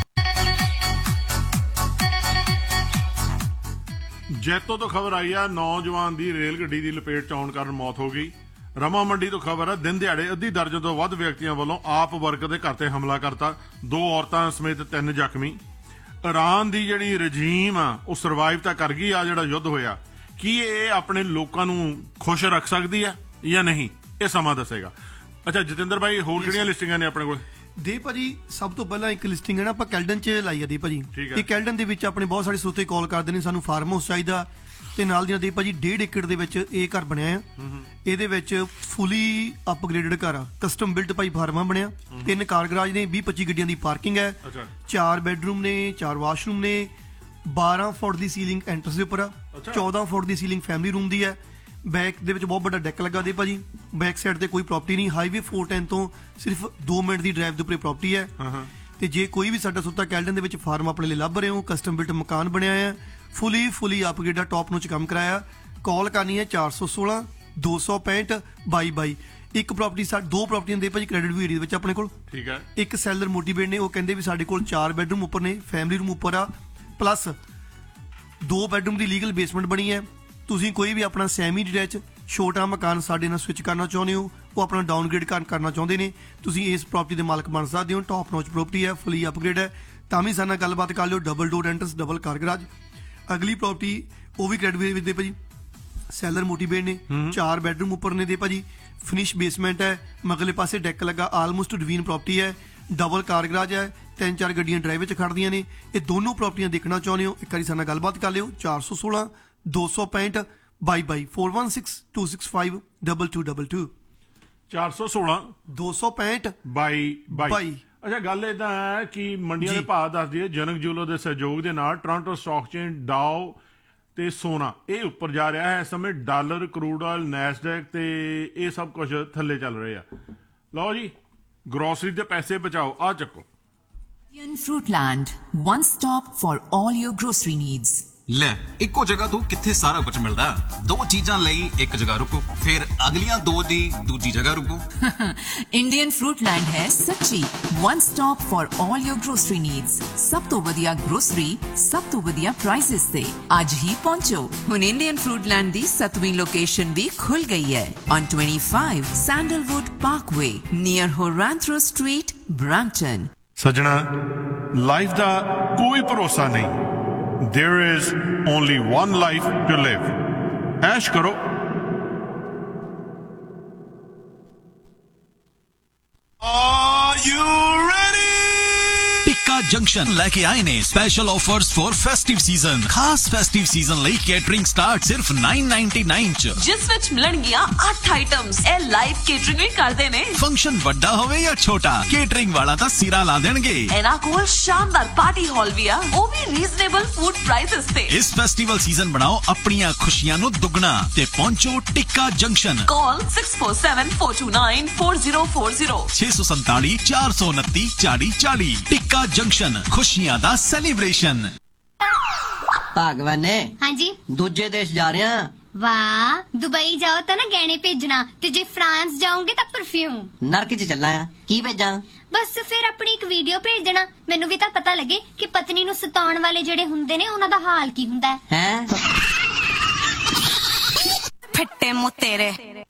Speaker 2: ਜੈਤੋ ਤੋਂ ਖਬਰ ਆਈ ਆ ਨੌਜਵਾਨ ਦੀ ਰੇਲ ਗੱਡੀ ਦੀ ਲਪੇਟ ਚ ਆਉਣ ਕਾਰਨ ਮੌਤ ਹੋ ਗਈ। ਰਮਾ ਮੰਡੀ ਤੋਂ ਖਬਰ ਆ ਦਿਨ ਦਿਹਾੜੇ ਅੱਧੀ ਦਰਜਨ ਤੋਂ ਵੱਧ ਵਿਅਕਤੀਆਂ ਵੱਲੋਂ ਆਪ ਵਰਕਰ ਦੇ ਘਰ ਤੇ ਹਮਲਾ ਕਰਤਾ, 2 ਔਰਤਾਂ ਸਮੇਤ 3 ਜ਼ਖਮੀ। ਇਰਾਨ ਦੀ ਜਿਹੜੀ ਰਜੀਮ ਆ ਉਹ ਸਰਵਾਈਵ ਤਾਂ ਕਰ ਗਈ ਆ ਜਿਹੜਾ ਯੁੱਧ ਹੋਇਆ, ਕੀ ਇਹ ਆਪਣੇ ਲੋਕਾਂ ਨੂੰ ਖੁਸ਼ ਰੱਖ ਸਕਦੀ ਆ ਜਾਂ ਨਹੀਂ, ਇਹ ਸਮਾਂ ਦੱਸੇਗਾ। ਅੱਛਾ ਜਤਿੰਦਰ ਭਾਈ, ਹੋਰ ਕਿਹੜੀਆਂ ਲਿਸਟਿੰਗਾਂ ਨੇ ਆਪਣੇ ਕੋਲ?
Speaker 4: ਦੇ ਭਾਜੀ ਸਭ ਤੋਂ ਪਹਿਲਾਂ ਇੱਕ ਲਿਸਟਿੰਗ ਹੈ ਨਾ ਆਪਾਂ ਕੈਲਡਨ ਚ ਲਾਈ ਆ ਦੇ ਭਾਜੀ। ਇਹ ਕੈਲਡਨ ਦੇ ਵਿੱਚ ਆਪਣੇ ਬਹੁਤ ਸਾਰੇ ਸਰੋਤੇ ਕਾਲ ਕਰਦੇ ਨੇ ਸਾਨੂੰ ਫਾਰਮ ਹਾਊਸ ਚਾਹੀਦਾ, ਤੇ ਨਾਲ ਦੀਆਂ ਦੇ ਭਾਜੀ 1.5 ਏਕੜ ਦੇ ਵਿੱਚ ਇਹ ਘਰ ਬਣਿਆ ਆ। ਇਹਦੇ ਵਿੱਚ ਫੁੱਲੀ ਅਪਗ੍ਰੇਡਡ ਘਰ ਆ, ਕਸਟਮ ਬਿਲਟ ਭਾਈ ਫਾਰਮਾ ਬਣਿਆ, 3 ਕਾਰ ਗਰਾਜ ਨੇ, 20-25 ਗੱਡੀਆਂ ਦੀ ਪਾਰਕਿੰਗ ਹੈ, 4 ਬੈਡਰੂਮ ਨੇ, 4 ਵਾਸ਼ਰੂਮ ਨੇ, 12 ਫੁੱਟ ਦੀ ਸੀਲਿੰਗ ਐਂਟਰਸ ਦੇ ਉੱਪਰ ਆ, 14 ਫੁੱਟ ਦੀ ਸੀਲਿੰਗ ਫੈਮਿਲੀ ਰੂਮ ਦੀ ਹੈ। ਬੈਕ ਦੇ ਵਿੱਚ ਬਹੁਤ ਵੱਡਾ ਡੈਕ ਲੱਗਾ ਦੇ ਭਾਜੀ, ਬੈਕ ਸਾਈਡ ਤੇ ਕੋਈ ਪ੍ਰਾਪਰਟੀ ਨਹੀਂ, ਹਾਈਵੇ 410 ਤੋਂ ਸਿਰਫ 2 ਮਿੰਟ ਦੀ ਡਰਾਈਵ ਦੇ ਉੱਪਰ ਪ੍ਰਾਪਰਟੀ ਹੈ। ਤੇ ਜੇ ਕੋਈ ਵੀ ਸਾਡਾ ਸੁੱਤਾ ਕੈਲਡਨ ਦੇ ਵਿੱਚ ਫਾਰਮ ਆਪਣੇ ਲਈ ਲੱਭ ਰਹੇ ਹੋ, ਕਸਟਮ ਬਿਲਟ ਮਕਾਨ ਬਣਿਆ ਹੈ, ਫੁੱਲੀ ਅਪਗ੍ਰੇਡ ਟੌਪ ਨੂੰ ਚ ਕੰਮ ਕਰਾਇਆ, ਕਾਲ ਕਰਨੀ ਹੈ 416 265 2222। ਇੱਕ ਪ੍ਰਾਪਰਟੀ 2 ਪ੍ਰਾਪਰਟੀਆਂ ਦੇ ਭਾਜੀ ਕ੍ਰੈਡਿਟ ਵੀ ਏਰੀਆ ਵਿੱਚ ਆਪਣੇ ਕੋਲ, ਠੀਕ ਹੈ। ਇੱਕ ਸੈਲਰ ਮੋਟੀਵੇਟ ਨੇ, ਉਹ ਕਹਿੰਦੇ ਵੀ ਸਾਡੇ ਕੋਲ 4 ਬੈਡਰੂਮ ਉੱਪਰ ਨੇ, ਫੈਮਿਲੀ ਰੂਮ ਉੱਪਰ ਆ, ਪਲੱਸ 2 ਬੈਡਰੂਮ ਦੀ ਲੀਗਲ ਬੇਸਮੈਂਟ ਬਣੀ ਹੈ। ਤੁਸੀਂ ਕੋਈ ਵੀ ਆਪਣਾ ਸੈਮੀ ਡਿਟੈਚ ਛੋਟਾ ਮਕਾਨ ਸਾਡੇ ਨਾਲ ਸਵਿਚ ਕਰਨਾ ਚਾਹੁੰਦੇ ਹੋ, ਉਹ ਆਪਣਾ ਡਾਊਨਗ੍ਰੇਡ ਕਰਨਾ ਚਾਹੁੰਦੇ ਨੇ, ਤੁਸੀਂ ਇਸ ਪ੍ਰਾਪਰਟੀ ਦੇ ਮਾਲਕ ਬਣ ਸਕਦੇ ਹੋ। ਟੌਪ ਨੌਚ ਪ੍ਰਾਪਰਟੀ ਹੈ, ਫੁੱਲੀ ਅਪਗ੍ਰੇਡ ਹੈ, ਤਾਂ ਵੀ ਸਾਡੇ ਨਾਲ ਗੱਲਬਾਤ ਕਰ ਲਿਓ। ਡਬਲ ਡੋਰ ਐਂਟਰਸ, ਡਬਲ ਕਾਰ ਗਰਾਜ। ਅਗਲੀ ਪ੍ਰਾਪਰਟੀ ਉਹ ਵੀ ਕ੍ਰੈਡਿਟ ਦੇ ਭਾਜੀ, ਸੈਲਰ ਮੋਟੀਵੇਟ ਨੇ, 4 ਬੈਡਰੂਮ ਉੱਪਰ ਨੇ ਦੇ ਭਾਜੀ, ਫਿਨਿਸ਼ ਬੇਸਮੈਂਟ ਹੈ, ਮਗਲੇ ਪਾਸੇ ਡੈਕ ਲੱਗਾ, ਆਲਮੋਸਟ ਡਿਵੀਨ ਪ੍ਰਾਪਰਟੀ ਹੈ, ਡਬਲ ਕਾਰ ਗਰਾਜ ਹੈ, 3-4 ਗੱਡੀਆਂ ਡਰਾਈਵ ਵਿੱਚ ਖੜਦੀਆਂ ਨੇ। ਇਹ ਦੋਨੋਂ ਪ੍ਰਾਪਰਟੀਆਂ ਦੇਖਣਾ ਚਾਹੁੰਦੇ ਹੋ, ਇੱਕ ਵਾਰੀ ਸਾਡੇ ਨਾਲ ਗੱਲਬਾਤ ਕਰ ਲਿਓ 416 265 2222 416 265 2222 416 265 2222।
Speaker 2: ਅੱਛਾ ਗੱਲ ਇਦਾਂ ਹੈ ਕਿ ਮੰਡੀਆਂ ਦੇ ਭਾਅ ਦੱਸ ਦਈਏ, ਜਨਕ ਜੂਲਰ ਦੇ ਸਹਿਯੋਗ ਦੇ ਨਾਲ ਟੋਰਾਂਟੋ ਸਟਾਕ ਚੇਨ ਡਾਓ ਤੇ ਸੋਨਾ ਇਹ ਉੱਪਰ ਜਾ ਰਿਹਾ ਹੈ। ਇਸ ਸਮੇਂ ਡਾਲਰ, ਕਰੂਡ ਆਇਲ, ਨੈਸਡੈਕ ਤੇ ਇਹ ਸਭ ਕੁਝ ਥੱਲੇ ਚੱਲ ਰਹੇ ਆ। ਲਓ ਜੀ, ਗਰੋਸਰੀ ਦੇ ਪੈਸੇ ਬਚਾਓ, ਆ ਚੱਕੋ।
Speaker 11: Fruitland, one stop for all your grocery needs.
Speaker 12: ਲੈ ਇੱਕੋ ਜਗ੍ਹਾ ਤੋਂ ਕਿੱਥੇ ਸਾਰਾ ਕੁਝ ਮਿਲਦਾ? 2 ਚੀਜ਼ਾਂ ਲਈ ਇੱਕ ਜਗ੍ਹਾ ਰੁਕੋ, ਫਿਰ ਅਗਲੀਆਂ 2 ਦੀ ਦੂਜੀ ਜਗ੍ਹਾ ਰੁਕੋ।
Speaker 11: Indian Fruitland ਹੈ ਸੱਚੀ one stop for all your grocery needs. ਸਭ ਤੋਂ ਵਧੀਆ ਗਰੋਸਰੀ, ਸਭ ਤੋਂ ਵਧੀਆ ਪ੍ਰਾਈਸਿਸ ਤੇ ਅੱਜ ਹੀ ਪਹੁੰਚੋ। ਹੁਣ Indian Fruitland ਦੀ 7ਵੀਂ ਲੋਕੇਸ਼ਨ ਵੀ ਖੁੱਲ ਗਈ ਹੈ on 25 Sandalwood Parkway near Horantro Street, Brampton।
Speaker 2: ਸੱਜਣਾ, ਲਾਈਫ ਦਾ ਕੋਈ ਭਰੋਸਾ ਨਹੀਂ। There is only one life to live. ऐश करो।
Speaker 13: Are you ready?
Speaker 14: Tikka junction लेके आए ने special offers for festive season. खास फेस्टिव सीजन ਲਈ ਕੇਟਰਿੰਗ ਸਟਾਰਟ ਸਿਰਫ 999 ਚ, ਜਿਸ ਵਿੱਚ ਮਿਲਣਗੀਆਂ 8 ਆਈਟਮਸ। ਇਹ ਲਾਈਵ ਕੇਟਰਿੰਗ ਵੀ ਕਰਦੇ ਨੇ। ਫੰਕਸ਼ਨ ਵੱਡਾ ਹੋਵੇ ਜਾਂ ਛੋਟਾ, ਕੇਟਰਿੰਗ ਵਾਲਾ ਤਾਂ ਸਿਰਾ ਲਾ ਦੇਣਗੇ। ਇਹਨਾਂ ਕੋਲ ਸ਼ਾਨਦਾਰ ਪਾਰਟੀ ਹਾਲ ਵੀ ਆ, ਉਹ ਵੀ ਰੀਜ਼ਨੇਬਲ ਫੂਡ ਪ੍ਰਾਈਸਸ ਤੇ। ਇਸ ਫੈਸਟੀਵਲ ਸੀਜ਼ਨ ਬਣਾਓ ਆਪਣੀਆਂ ਖੁਸ਼ੀਆਂ ਨੂੰ ਦੁੱਗਣਾ ਤੇ ਪਹੁੰਚੋ ਟਿੱਕਾ ਜੰਕਸ਼ਨ। ਕਾਲ 6474294040 647 429 4040। ਟਿੱਕਾ ਜੰਕਸ਼ਨ, ਖੁਸ਼ੀਆਂ ਦਾ ਸੈਲੀਬ੍ਰੇਸ਼ਨ।
Speaker 7: ਭਗਵਾਨ ਨੇ
Speaker 15: ਹਾਂਜੀ
Speaker 7: ਦੂਜੇ ਦੇਸ਼ ਜਾ ਰਹੇ ਆ।
Speaker 15: ਵਾਹ, ਦੁਬਈ ਜਾਓ ਤਾਂ ਨਾ ਗਹਿਣੇ ਭੇਜਣਾ, ਤੇ ਜੇ ਫਰਾਂਸ ਜਾਓਗੇ ਤਾਂ ਪਰਫਿਊਮ।
Speaker 7: ਨਰਕ ਚ ਚੱਲਣਾ ਆ, ਕੀ ਭੇਜਾਂ?
Speaker 15: ਬਸ ਫਿਰ ਆਪਣੀ ਇੱਕ ਵੀਡੀਓ ਭੇਜ ਦੇਣਾ, ਮੈਨੂੰ ਵੀ ਤਾਂ ਪਤਾ ਲੱਗੇ ਕਿ ਪਤਨੀ ਨੂੰ ਸਤਾਉਣ ਵਾਲੇ ਜਿਹੜੇ ਹੁੰਦੇ ਨੇ ਉਹਨਾਂ ਦਾ ਹਾਲ ਕੀ ਹੁੰਦਾ ਹੈ।
Speaker 9: ਫਿੱਟੇ ਮੂੰਹ ਤੇਰੇ।